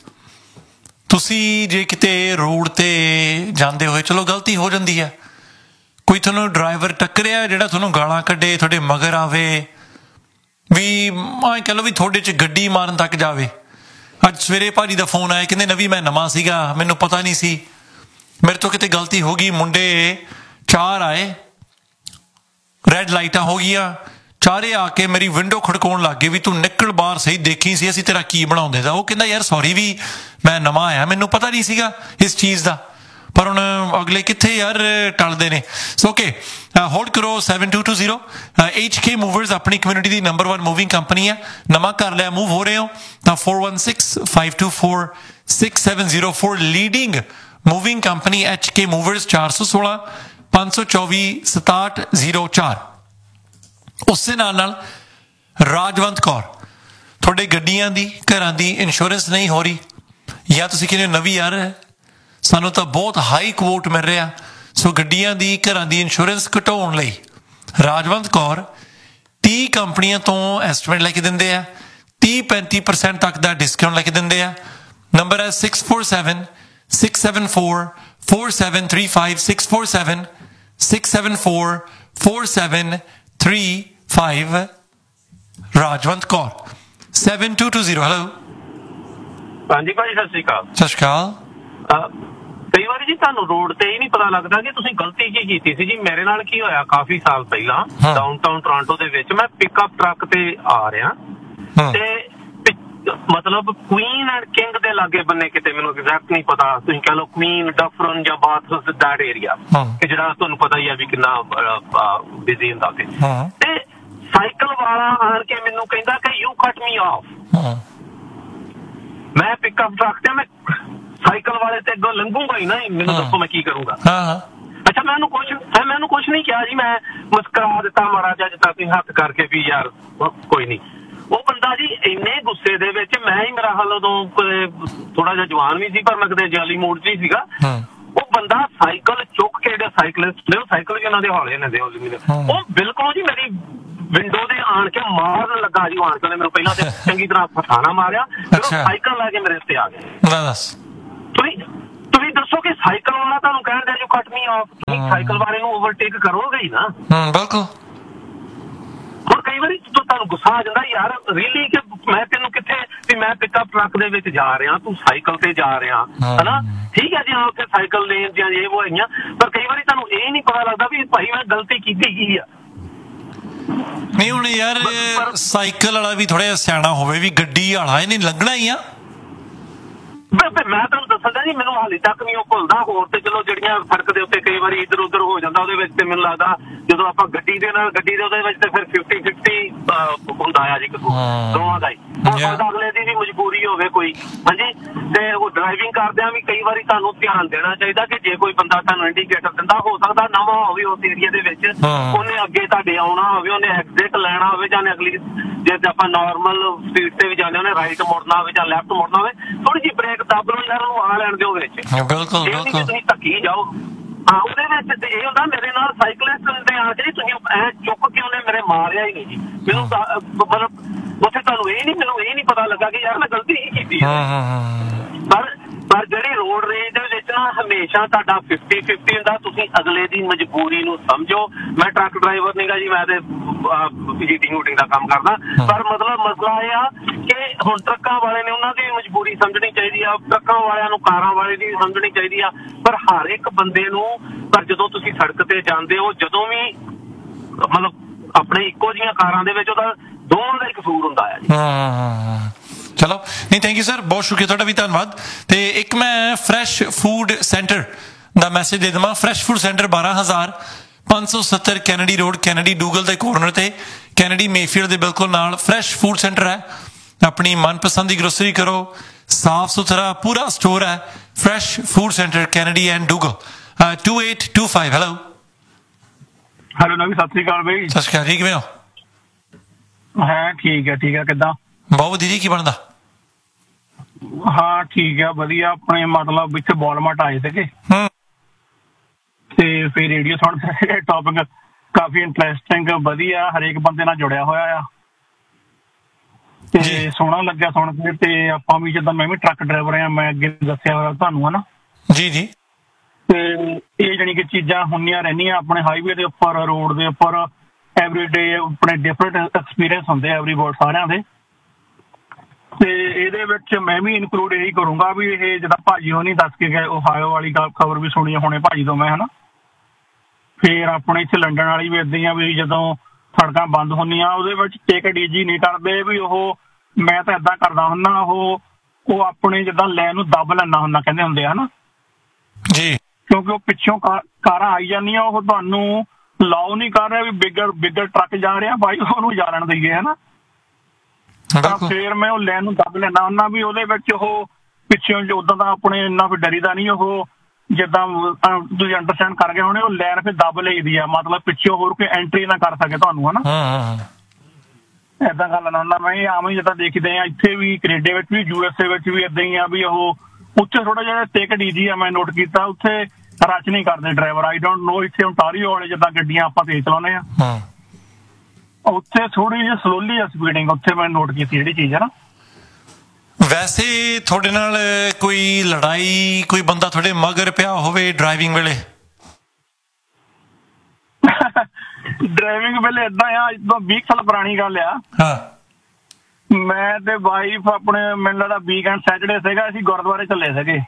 ਤੁਸੀਂ ਜੇ ਕਿਤੇ ਰੋਡ ਤੇ ਜਾਂਦੇ ਹੋਏ, ਚਲੋ ਗਲਤੀ ਹੋ ਜਾਂਦੀ ਹੈ, ਕੋਈ ਤੁਹਾਨੂੰ ਡਰਾਈਵਰ ਟੱਕਰਿਆ ਜਿਹੜਾ ਤੁਹਾਨੂੰ ਗਾਲਾਂ ਕੱਢੇ, ਤੁਹਾਡੇ ਮਗਰ ਆਵੇ, ਵੀ ਐਂ ਕਹਿ ਲਓ ਵੀ ਤੁਹਾਡੇ 'ਚ ਗੱਡੀ ਮਾਰਨ ਤੱਕ ਜਾਵੇ। ਅੱਜ ਸਵੇਰੇ ਭਾਜੀ ਦਾ ਫੋਨ ਆਇਆ, ਕਹਿੰਦੇ ਨਵੀਂ ਮੈਂ ਨਵਾਂ ਸੀਗਾ, ਮੈਨੂੰ ਪਤਾ ਨਹੀਂ ਸੀ, ਮੇਰੇ ਤੋਂ ਕਿਤੇ ਗਲਤੀ ਹੋ ਗਈ। ਮੁੰਡੇ 4 ਆਏ, ਰੈੱਡ ਲਾਈਟਾਂ ਹੋ ਗਈਆਂ, ਚਾਰੇ ਆ ਕੇ ਮੇਰੀ ਵਿੰਡੋ ਖੜਕਾਉਣ ਲੱਗ ਗਏ ਵੀ ਤੂੰ ਨਿਕਲ ਬਾਹਰ, ਸਹੀ ਦੇਖੀ ਸੀ ਅਸੀਂ ਤੇਰਾ ਕੀ ਬਣਾਉਂਦੇ ਦਾ। ਉਹ ਕਹਿੰਦਾ ਯਾਰ ਸੌਰੀ ਵੀ ਮੈਂ ਨਵਾਂ ਆਇਆ, ਮੈਨੂੰ ਪਤਾ ਨਹੀਂ ਸੀਗਾ ਇਸ ਚੀਜ਼ ਦਾ। ਪਰ ਹੁਣ ਅਗਲੇ ਕਿੱਥੇ ਯਾਰ ਟਲਦੇ ਨੇ। ਸੋ ਓਕੇ, ਹੋਲਡ ਕਰੋ 7220। HK Movers ਆਪਣੀ ਕਮਿਊਨਿਟੀ ਦੀ ਨੰਬਰ 1 ਮੂਵਿੰਗ ਕੰਪਨੀ ਹੈ। ਨਵਾਂ ਕਰ ਲਿਆ, ਮੂਵ ਹੋ ਰਹੇ ਹੋ ਤਾਂ 4165246704 leading moving company HK Movers, 416 524 6704। ਉਸੇ ਨਾਲ ਰਾਜਵੰਤ ਕੌਰ, ਤੁਹਾਡੇ ਗੱਡੀਆਂ ਦੀ ਘਰਾਂ ਦੀ ਇੰਸ਼ੋਰੈਂਸ ਨਹੀਂ ਹੋ ਰਹੀ, ਜਾਂ ਤੁਸੀਂ ਕਹਿੰਦੇ ਨਵੀਂ ਯਾਰ ਸਾਨੂੰ ਤਾਂ ਬਹੁਤ ਹਾਈ ਕੁਓਟ ਮਿਲ ਰਿਹਾ, ਸੋ ਗੱਡੀਆਂ ਦੀ ਘਰਾਂ ਦੀ ਇੰਸ਼ੋਰੈਂਸ ਘਟਾਉਣ ਲਈ ਰਾਜਵੰਤ ਕੌਰ 30 ਕੰਪਨੀਆਂ ਤੋਂ ਐਸਟੀਮੇਟ ਲੈ ਕੇ ਦਿੰਦੇ ਆ, 30-35% ਤੱਕ ਦਾ ਡਿਸਕਾਊਂਟ ਲੈ ਕੇ ਦਿੰਦੇ ਆ। ਨੰਬਰ ਹੈ 647-674-4735 647-674-4735 ਰਾਜਵੰਤ ਕੌਰ 7220। ਹੈਲੋ, ਹਾਂਜੀ ਭਾਜੀ, ਸਤਿ ਸ਼੍ਰੀ ਅਕਾਲ। ਸਤਿ ਸ਼੍ਰੀ ਅਕਾਲ। ਕਈ ਵਾਰੀ ਜੀ ਤੁਹਾਨੂੰ ਰੋਡ ਤੇ ਹੀ ਨਹੀਂ ਪਤਾ ਲੱਗਦਾ ਕਿ ਤੁਸੀਂ ਗਲਤੀ ਕੀ ਕੀਤੀ ਸੀ। ਜੀ ਮੇਰੇ ਨਾਲ ਕੀ ਹੋਇਆ, ਕਾਫੀ ਸਾਲ ਪਹਿਲਾਂ ਡਾਊਨਟਾਊਨ ਟੋਰਾਂਟੋ ਦੇ ਵਿੱਚ ਮੈਂ ਪਿਕਅਪ ਟਰੱਕ ਤੇ ਆ ਰਿਹਾ ਤੇ ਮਤਲਬ ਕੁਈਨ ਐਂਡ ਕਿੰਗ ਦੇ ਲਾਗੇ ਬੰਨੇ ਕਿਤੇ, ਮੈਨੂੰ ਐਗਜ਼ੈਕਟ ਨਹੀਂ ਪਤਾ, ਤੁਸੀਂ ਕਹਿ ਲਓ ਕੁਈਨ, ਡਫਰਨ ਜਾਂ ਬਾਥਰੂਮ ਦੈਟ ਏਰੀਆ, ਕਿ ਜਿਹੜਾ ਤੁਹਾਨੂੰ ਪਤਾ ਹੀ ਆ ਵੀ ਕਿੰਨਾ ਬਿਜ਼ੀ ਹੁੰਦਾ ਤੇ ਸਾਈਕਲ ਵਾਲਾ ਆਣ ਕੇ ਮੈਨੂੰ ਕਹਿੰਦਾ ਕਿ ਯੂ ਕੱਟ ਮੀ ਆਫ। ਮੈਂ ਪਿਕਅਪ ਟਰੱਕ ਤੇ, ਮੈਂ ਸਾਈਕਲ ਵਾਲੇ ਤੇ ਅੱਗੋਂ ਲੰਘੂਗਾ ਹੀ ਨਾ, ਮੈਨੂੰ ਦੱਸੋ ਮੈਂ ਕੀ ਕਰੂੰਗਾ। ਅੱਛਾ, ਮੈਨੂੰ ਕੁਛ ਨਹੀਂ ਕਿਹਾ ਜੀ, ਮੈਂ ਮੁਸਕਰਾ ਦਿੱਤਾ ਮਾੜਾ ਜਿਹਾ, ਜਿੱਦਾਂ ਤੁਸੀਂ ਹੱਥ ਕਰਕੇ ਵੀ ਯਾਰ ਕੋਈ ਨਹੀਂ। ਉਹ ਬੰਦਾ ਜੀ ਇੰਨੇ ਗੁੱਸੇ ਦੇ ਵਿੱਚ, ਮੈਂ ਹੀ ਮੇਰਾ ਹਾਲ ਉਦੋਂ ਥੋੜਾ ਜਿਹਾ ਜਵਾਨ ਵੀ ਸੀ, ਪਰ ਮੈਂ ਕਦੇ ਜਾਲੀ ਮੋੜ 'ਚ ਹੀ ਸੀਗਾ। ਉਹ ਬੰਦਾ ਸਾਈਕਲ ਚੁੱਕ ਕੇ, ਜਿਹੜੇ ਸਾਈਕਲਿਸਟ ਨੇ, ਸਾਈਕਲ ਵੀ ਉਹਨਾਂ ਦੇ ਹੌਲੇ ਨੇ, ਉਹ ਬਿਲਕੁਲ ਜੀ ਮੇਰੀ ਵਿੰਡੋ ਦੇ ਆਣ ਕੇ ਮਾਰਨ ਲੱਗਾ ਜੀ। ਆਣ ਕੇ ਮੈਨੂੰ ਪਹਿਲਾਂ ਤੇ ਚੰਗੀ ਤਰ੍ਹਾਂ ਫਸਾਣਾ ਮਾਰਿਆ, ਫਿਰ ਉਹ ਸਾਈਕਲ ਲੈ ਕੇ ਮੇਰੇ ਉੱਤੇ ਆ ਗਿਆ। ਤੁਸੀਂ ਦੱਸੋ ਕਿ ਸਾਈਕਲ ਵਾਲਾ ਤੁਹਾਨੂੰ ਕਹਿਣ ਦਿਆ ਜੋ ਕੱਟ ਮੀ ਆਫ, ਤੁਸੀਂ ਸਾਈਕਲ ਵਾਲੇ ਨੂੰ ਓਵਰਟੇਕ ਕਰੋਗੇ ਹੀ ਨਾ। ਬਿਲਕੁਲ। ਹੁਣ ਕਈ ਵਾਰੀ ਤੁਹਾਨੂੰ ਗੁੱਸਾ ਆ ਜਾਂਦਾ, ਯਾਰ ਰੀਅਲੀ ਕਿ ਮੈਂ ਤੈਨੂੰ ਕਿੱਥੇ ਵੀ, ਮੈਂ ਪਿਕਅਪ ਟਰੱਕ ਦੇ ਵਿੱਚ ਜਾ ਰਿਹਾ, ਤੂੰ ਸਾਈਕਲ ਤੇ ਜਾ ਰਿਹਾ, ਹਨਾ, ਠੀਕ ਹੈ ਜੀ, ਹਾਂ ਉੱਥੇ ਸਾਈਕਲ ਲੇਨ ਜਾਂ ਇਹ ਉਹ ਹੈਗੀਆਂ, ਪਰ ਕਈ ਵਾਰੀ ਤੁਹਾਨੂੰ ਇਹ ਨਹੀਂ ਪਤਾ ਲੱਗਦਾ ਵੀ ਭਾਈ ਮੈਂ ਗਲਤੀ ਕੀਤੀ ਕੀ ਆ। ਨਹੀਂ ਹੁਣ ਯਾਰ ਸਾਈਕਲ ਵਾਲਾ ਵੀ ਥੋੜਾ ਜਿਹਾ ਸਿਆਣਾ ਹੋਵੇ, ਵੀ ਗੱਡੀ ਵਾਲਾ ਇਹਨੇ ਲੱਗਣਾ ਹੀ ਆ। ਮੈਂ ਤੁਹਾਨੂੰ ਦੱਸਦਾ ਜੀ, ਮੈਨੂੰ ਹਾਲੇ ਤੱਕ ਨਹੀਂ ਉਹ ਭੁੱਲਦਾ। ਹੋਰ ਤੇ ਚਲੋ ਜਿਹੜੀਆਂ ਸੜਕ ਦੇ ਉੱਤੇ ਕਈ ਵਾਰੀ ਇੱਧਰ ਉੱਧਰ ਹੋ ਜਾਂਦਾ, ਉਹਦੇ ਵਿੱਚ ਤੇ ਮੈਨੂੰ ਲੱਗਦਾ ਜਦੋਂ ਆਪਾਂ ਗੱਡੀ ਦੇ ਨਾਲ ਗੱਡੀ ਦੇ ਉਹਦੇ ਵਿੱਚ ਤੇ ਫਿਰ 50-50 ਹੁੰਦਾ ਆ ਜੀ, ਦੋਵਾਂ ਦਾ ਹੀ। ਹੋ ਸਕਦਾ ਅਗਲੇ ਦੀ ਵੀ ਮਜਬੂਰੀ ਹੋਵੇ ਕੋਈ, ਹਾਂਜੀ, ਤੇ ਉਹ ਡਰਾਈਵਿੰਗ ਕਰਦਿਆਂ ਵੀ ਕਈ ਵਾਰੀ ਤੁਹਾਨੂੰ ਧਿਆਨ ਦੇਣਾ ਚਾਹੀਦਾ ਕਿ ਜੇ ਕੋਈ ਬੰਦਾ ਤੁਹਾਨੂੰ ਇੰਡੀਕੇਟਰ ਦਿੰਦਾ, ਹੋ ਸਕਦਾ ਨਵਾਂ ਹੋਵੇ ਉਸ ਏਰੀਆ ਦੇ ਵਿੱਚ, ਉਹਨੇ ਅੱਗੇ ਤੁਹਾਡੇ ਆਉਣਾ ਹੋਵੇ, ਉਹਨੇ ਐਗਜ਼ਿਟ ਲੈਣਾ ਹੋਵੇ, ਜਾਂ ਅਗਲੀ ਜੇ ਆਪਾਂ ਨਾਰਮਲ ਸਪੀਡ ਤੇ ਵੀ ਜਾਂਦੇ, ਉਹਨੇ ਰਾਈਟ ਮੁੜਨਾ ਹੋਵੇ ਜਾਂ ਲੈਫਟ ਮੁੜਨਾ ਹੋਵੇ, ਥੋੜੀ ਜਿਹੀ ਬ੍ਰੇਕ ਦੱਬ ਲਓ ਯਾਰ, ਉਹਨੂੰ ਆ ਲੈਣ ਦਿਓ ਵਿੱਚ। ਬਿਲਕੁਲ ਬਿਲਕੁਲ। ਤੁਸੀਂ ਧੱਕੀ ਜਾਓ। ਹਾਂ, ਉਹਦੇ ਵਿੱਚ ਇਹ ਹੁੰਦਾ, ਮੇਰੇ ਨਾਲ ਸਾਈਕਲਿਸਟ ਦੇ ਆ ਕੇ ਤੁਸੀਂ ਐ ਚੁੱਕ ਕੇ ਉਹਨੇ ਮੇਰੇ ਮਾਰਿਆ ਹੀ ਨਹੀਂ ਜੀ। ਮੈਨੂੰ ਮਤਲਬ ਉੱਥੇ ਤੁਹਾਨੂੰ ਮੈਨੂੰ ਇਹ ਨਹੀਂ ਪਤਾ ਲੱਗਾ ਕਿ ਯਾਰ ਮੈਂ ਗਲਤੀ ਹੀ ਕੀਤੀ ਹੈ। ਪਰ ਜਿਹੜੀ ਰੋਡ ਰੇਜ ਦੇ ਵਿੱਚ ਨਾ ਹਮੇਸ਼ਾ ਤੁਹਾਡਾ 50-50 ਹੁੰਦਾ। ਤੁਸੀਂ ਅਗਲੇ ਦੀ ਮਜਬੂਰੀ ਨੂੰ ਸਮਝੋ। ਮੈਂ ਟਰੱਕ ਡਰਾਈਵਰ ਨਹੀਂਗਾ ਜੀ, ਮੈਂ ਤੇ ਹੀਟਿੰਗ ਹੂਟਿੰਗ ਦਾ ਕੰਮ ਕਰਦਾ, ਪਰ ਮਤਲਬ ਮਸਲਾ ਇਹ ਆ ਕਿ ਹੁਣ ਟਰੱਕਾਂ ਵਾਲੇ ਨੇ, ਉਹਨਾਂ ਦੀ ਮਜਬੂਰੀ ਸਮਝਣੀ ਚਾਹੀਦੀ ਆ, ਟਰੱਕਾਂ ਵਾਲਿਆਂ ਨੂੰ ਕਾਰਾਂ ਵਾਲੇ ਦੀ ਸਮਝਣੀ ਚਾਹੀਦੀ ਆ, ਪਰ ਹਰ ਇੱਕ ਬੰਦੇ ਨੂੰ। ਪਰ ਜਦੋਂ ਤੁਸੀਂ ਸੜਕ ਤੇ ਜਾਂਦੇ ਹੋ, ਜਦੋਂ ਵੀ ਮਤਲਬ ਆਪਣੇ ਇੱਕੋ ਜਿਹੀਆਂ ਕਾਰਾਂ ਦੇ ਵਿੱਚ, ਉਹਦਾ ਦੋਵਾਂ ਦਾ ਹੀ ਕਸੂਰ ਹੁੰਦਾ ਹੈ ਜੀ। ਚਲੋ, ਨਹੀਂ ਥੈਂਕ ਯੂ ਸਰ, ਬਹੁਤ ਸ਼ੁਕਰੀਆ ਤੁਹਾਡਾ ਵੀ, ਧੰਨਵਾਦ। ਤੇ ਇੱਕ ਮੈਂ ਫਰੈਸ਼ ਫੂਡ ਸੈਂਟਰ ਦਾ ਮੈਸੇਜ ਦੇ ਦੇਵਾਂ। Fresh food centre 12,570 Kennedy road, Kennedy ਡੂਗਲ ਦੇ ਕੋਰਨਰ ਤੇ, ਕੈਨੇਡੀ ਮੇਫੀਲਡ ਦੇ ਬਿਲਕੁਲ ਨਾਲ ਫਰੈਸ਼ ਫੂਡ ਸੈਂਟਰ ਹੈ। ਆਪਣੀ ਮਨਪਸੰਦ ਦੀ ਗਰੋਸਰੀ ਕਰੋ, ਸਾਫ ਸੁਥਰਾ ਪੂਰਾ ਸਟੋਰ ਹੈ। Fresh food centre, Kennedy and ਡੂਗਲ। 2825। Hello, hello ਨਵੀ, ਸਤਿ ਸ੍ਰੀ ਅਕਾਲ ਬਈ। ਸਤਿ ਸ਼੍ਰੀ ਅਕਾਲ ਜੀ, ਕਿਵੇਂ ਹੋ? ਹਾਂ ਠੀਕ ਹੈ, ਕਿੱਦਾਂ? ਬਹੁਤ ਵਧੀਆ ਜੀ, ਕੀ ਬਣਦਾ? ਹਾਂ ਠੀਕ ਆ, ਵਧੀਆ। ਆਪਣੇ ਮਤਲਬ ਇੱਥੇ ਬੋਲਮਟ ਆਏ ਸੀਗੇ ਤੇ ਫਿਰ ਰੇਡੀਓ ਸੁਣਦੇ, ਟੌਪਿਕ ਕਾਫੀ ਇੰਟਰਸਟਿੰਗ, ਵਧੀਆ, ਹਰੇਕ ਬੰਦੇ ਨਾਲ ਜੁੜਿਆ ਹੋਇਆ ਆ ਤੇ ਸੋਹਣਾ ਲੱਗਿਆ ਸੁਣ ਕੇ। ਤੇ ਆਪਾਂ ਵੀ ਜਿੱਦਾਂ ਮੈਂ ਵੀ ਟਰੱਕ ਡਰਾਈਵਰ ਆ, ਮੈਂ ਅੱਗੇ ਦੱਸਿਆ ਹੋਇਆ ਤੁਹਾਨੂੰ, ਹਨਾ ਜੀ ਜੀ। ਤੇ ਇਹ ਜਾਣੀ ਕਿ ਚੀਜ਼ਾਂ ਹੁੰਦੀਆਂ ਰਹਿੰਦੀਆਂ ਆਪਣੇ ਹਾਈਵੇ ਦੇ ਉੱਪਰ, ਰੋਡ ਦੇ ਉੱਪਰ, ਐਵਰੀਡੇ ਆਪਣੇ ਡਿਫਰੈਂਟ ਐਕਸਪੀਰੀਅੰਸ ਹੁੰਦੇ ਐਵਰੀਬੋਡ ਸਾਰਿਆਂ ਦੇ। ਤੇ ਇਹਦੇ ਵਿੱਚ ਮੈਂ ਵੀ ਇਨਕਲੂਡ ਇਹੀ ਕਰੂੰਗਾ ਵੀ ਇਹ ਜਿੱਦਾਂ ਭਾਜੀ ਹੋਣੀ ਦੱਸ ਕੇ ਗਏ, ਓਹਾਇਓ ਵਾਲੀ ਖਬਰ ਵੀ ਸੁਣੀ ਹੋਣੇ ਭਾਜੀ ਤੋਂ ਮੈਂ, ਹਨਾ। ਫਿਰ ਆਪਣੇ ਇੱਥੇ ਲੰਡਨ ਵਾਲੀ ਵੀ ਏਦਾਂ ਹੀ ਆ ਵੀ ਜਦੋਂ ਸੜਕਾਂ ਬੰਦ ਹੁੰਦੀਆਂ, ਉਹਦੇ ਵਿੱਚ ਟਿਕਟ ਈਜੀ ਨਹੀਂ ਕਰਦੇ ਵੀ ਉਹ। ਮੈਂ ਤਾਂ ਏਦਾਂ ਕਰਦਾ ਹੁੰਦਾ, ਉਹ ਆਪਣੇ ਜਿੱਦਾਂ ਲੈਨ ਨੂੰ ਦੱਬ ਲੈਂਦਾ ਹੁੰਦਾ, ਕਹਿੰਦੇ ਹੁੰਦੇ ਆ, ਹਨਾ ਜੀ, ਕਿਉਂਕਿ ਉਹ ਪਿੱਛੋਂ ਕਾਰਾਂ ਆਈ ਜਾਂਦੀਆਂ, ਉਹ ਤੁਹਾਨੂੰ ਅਲਾਓ ਨਹੀਂ ਕਰ ਰਿਹਾ ਵੀ ਬਿਗਰ ਟਰੱਕ ਜਾ ਰਿਹਾ, ਬਾਈ ਉਹਨੂੰ ਜਾ ਲੈਣ ਦੇਈਏ, ਹਨਾ। ਤਾਂ ਫਿਰ ਮੈਂ ਉਹ ਲੈਨ ਨੂੰ ਦੱਬ ਲੈਂਦਾ ਹੁੰਦਾ ਵੀ ਉਹਦੇ ਵਿੱਚ ਉਹ ਪਿੱਛੋਂ ਉਦਾਂ ਦਾ ਆਪਣੇ ਇੰਨਾ ਕੋਈ ਡਰੀਦਾ ਨਹੀਂ, ਉਹ ਜਿੱਦਾਂ ਤੁਸੀਂ ਅੰਡਰਸਟੈਂਡ ਕਰ ਗਏ ਹੋਣੇ, ਉਹ ਲਾਈਨ ਫਿਰ ਦੱਬ ਲਈਦੀ ਆ, ਮਤਲਬ ਪਿੱਛੇ ਹੋਰ ਕੋਈ ਐਂਟਰੀ ਨਾ ਕਰ ਸਕੇ ਤੁਹਾਨੂੰ, ਹਨਾ। ਏਦਾਂ ਗੱਲ ਨਾ ਹੁੰਦਾ। ਮੈਂ ਆਮ ਹੀ ਜਿੱਦਾਂ ਦੇਖਦੇ ਆ ਇੱਥੇ ਵੀ, ਕੈਨੇਡਾ ਵਿੱਚ ਵੀ, USA ਵਿੱਚ ਵੀ ਏਦਾਂ ਹੀ ਆ ਵੀ ਉਹ ਉੱਥੇ ਥੋੜਾ ਜਿਹਾ ਟਿਕਟ ਈਜੀ ਆ। ਮੈਂ ਨੋਟ ਕੀਤਾ ਉੱਥੇ ਰਸ਼ ਨਹੀਂ ਕਰਦੇ ਡਰਾਈਵਰ। ਆਈ ਡੋਂਟ ਨੋ ਇੱਥੇ ਓਨਟਾਰੀਓ ਵਾਲੇ ਜਿੱਦਾਂ ਗੱਡੀਆਂ ਆਪਾਂ ਤੇਜ਼ ਚਲਾਉਂਦੇ ਆ, ਉੱਥੇ ਥੋੜੀ ਜਿਹੀ ਸਲੋਲੀ ਆ ਸਪੀਡਿੰਗ। ਉੱਥੇ ਮੈਂ ਨੋਟ ਕੀਤੀ ਜਿਹੜੀ ਚੀਜ਼ ਹੈ ਨਾ। ਵੈਸੇ ਤੁਹਾਡੇ ਨਾਲ ਕੋਈ ਲੜਾਈ, ਕੋਈ ਬੰਦਾ ਤੁਹਾਡੇ ਮਗਰ ਪਿਆ ਹੋਵੇ ਡਰਾਈਵਿੰਗ ਵੇਲੇ? ਡਰਾਈਵਿੰਗ ਵੇਲੇ ਏਦਾਂ ਆ, ਅੱਜ ਤੋਂ 20 ਸਾਲ ਪੁਰਾਣੀ ਗੱਲ ਆ। ਮੈਂ ਤੇ ਵਾਈਫ ਆਪਣੇ, ਮੈਨੂੰ ਲੱਗਦਾ ਵੀਕਐਂਡ ਸੈਟਰਡੇ ਸੀਗਾ, ਅਸੀਂ ਗੁਰਦੁਆਰੇ ਚੱਲੇ ਸੀਗੇ।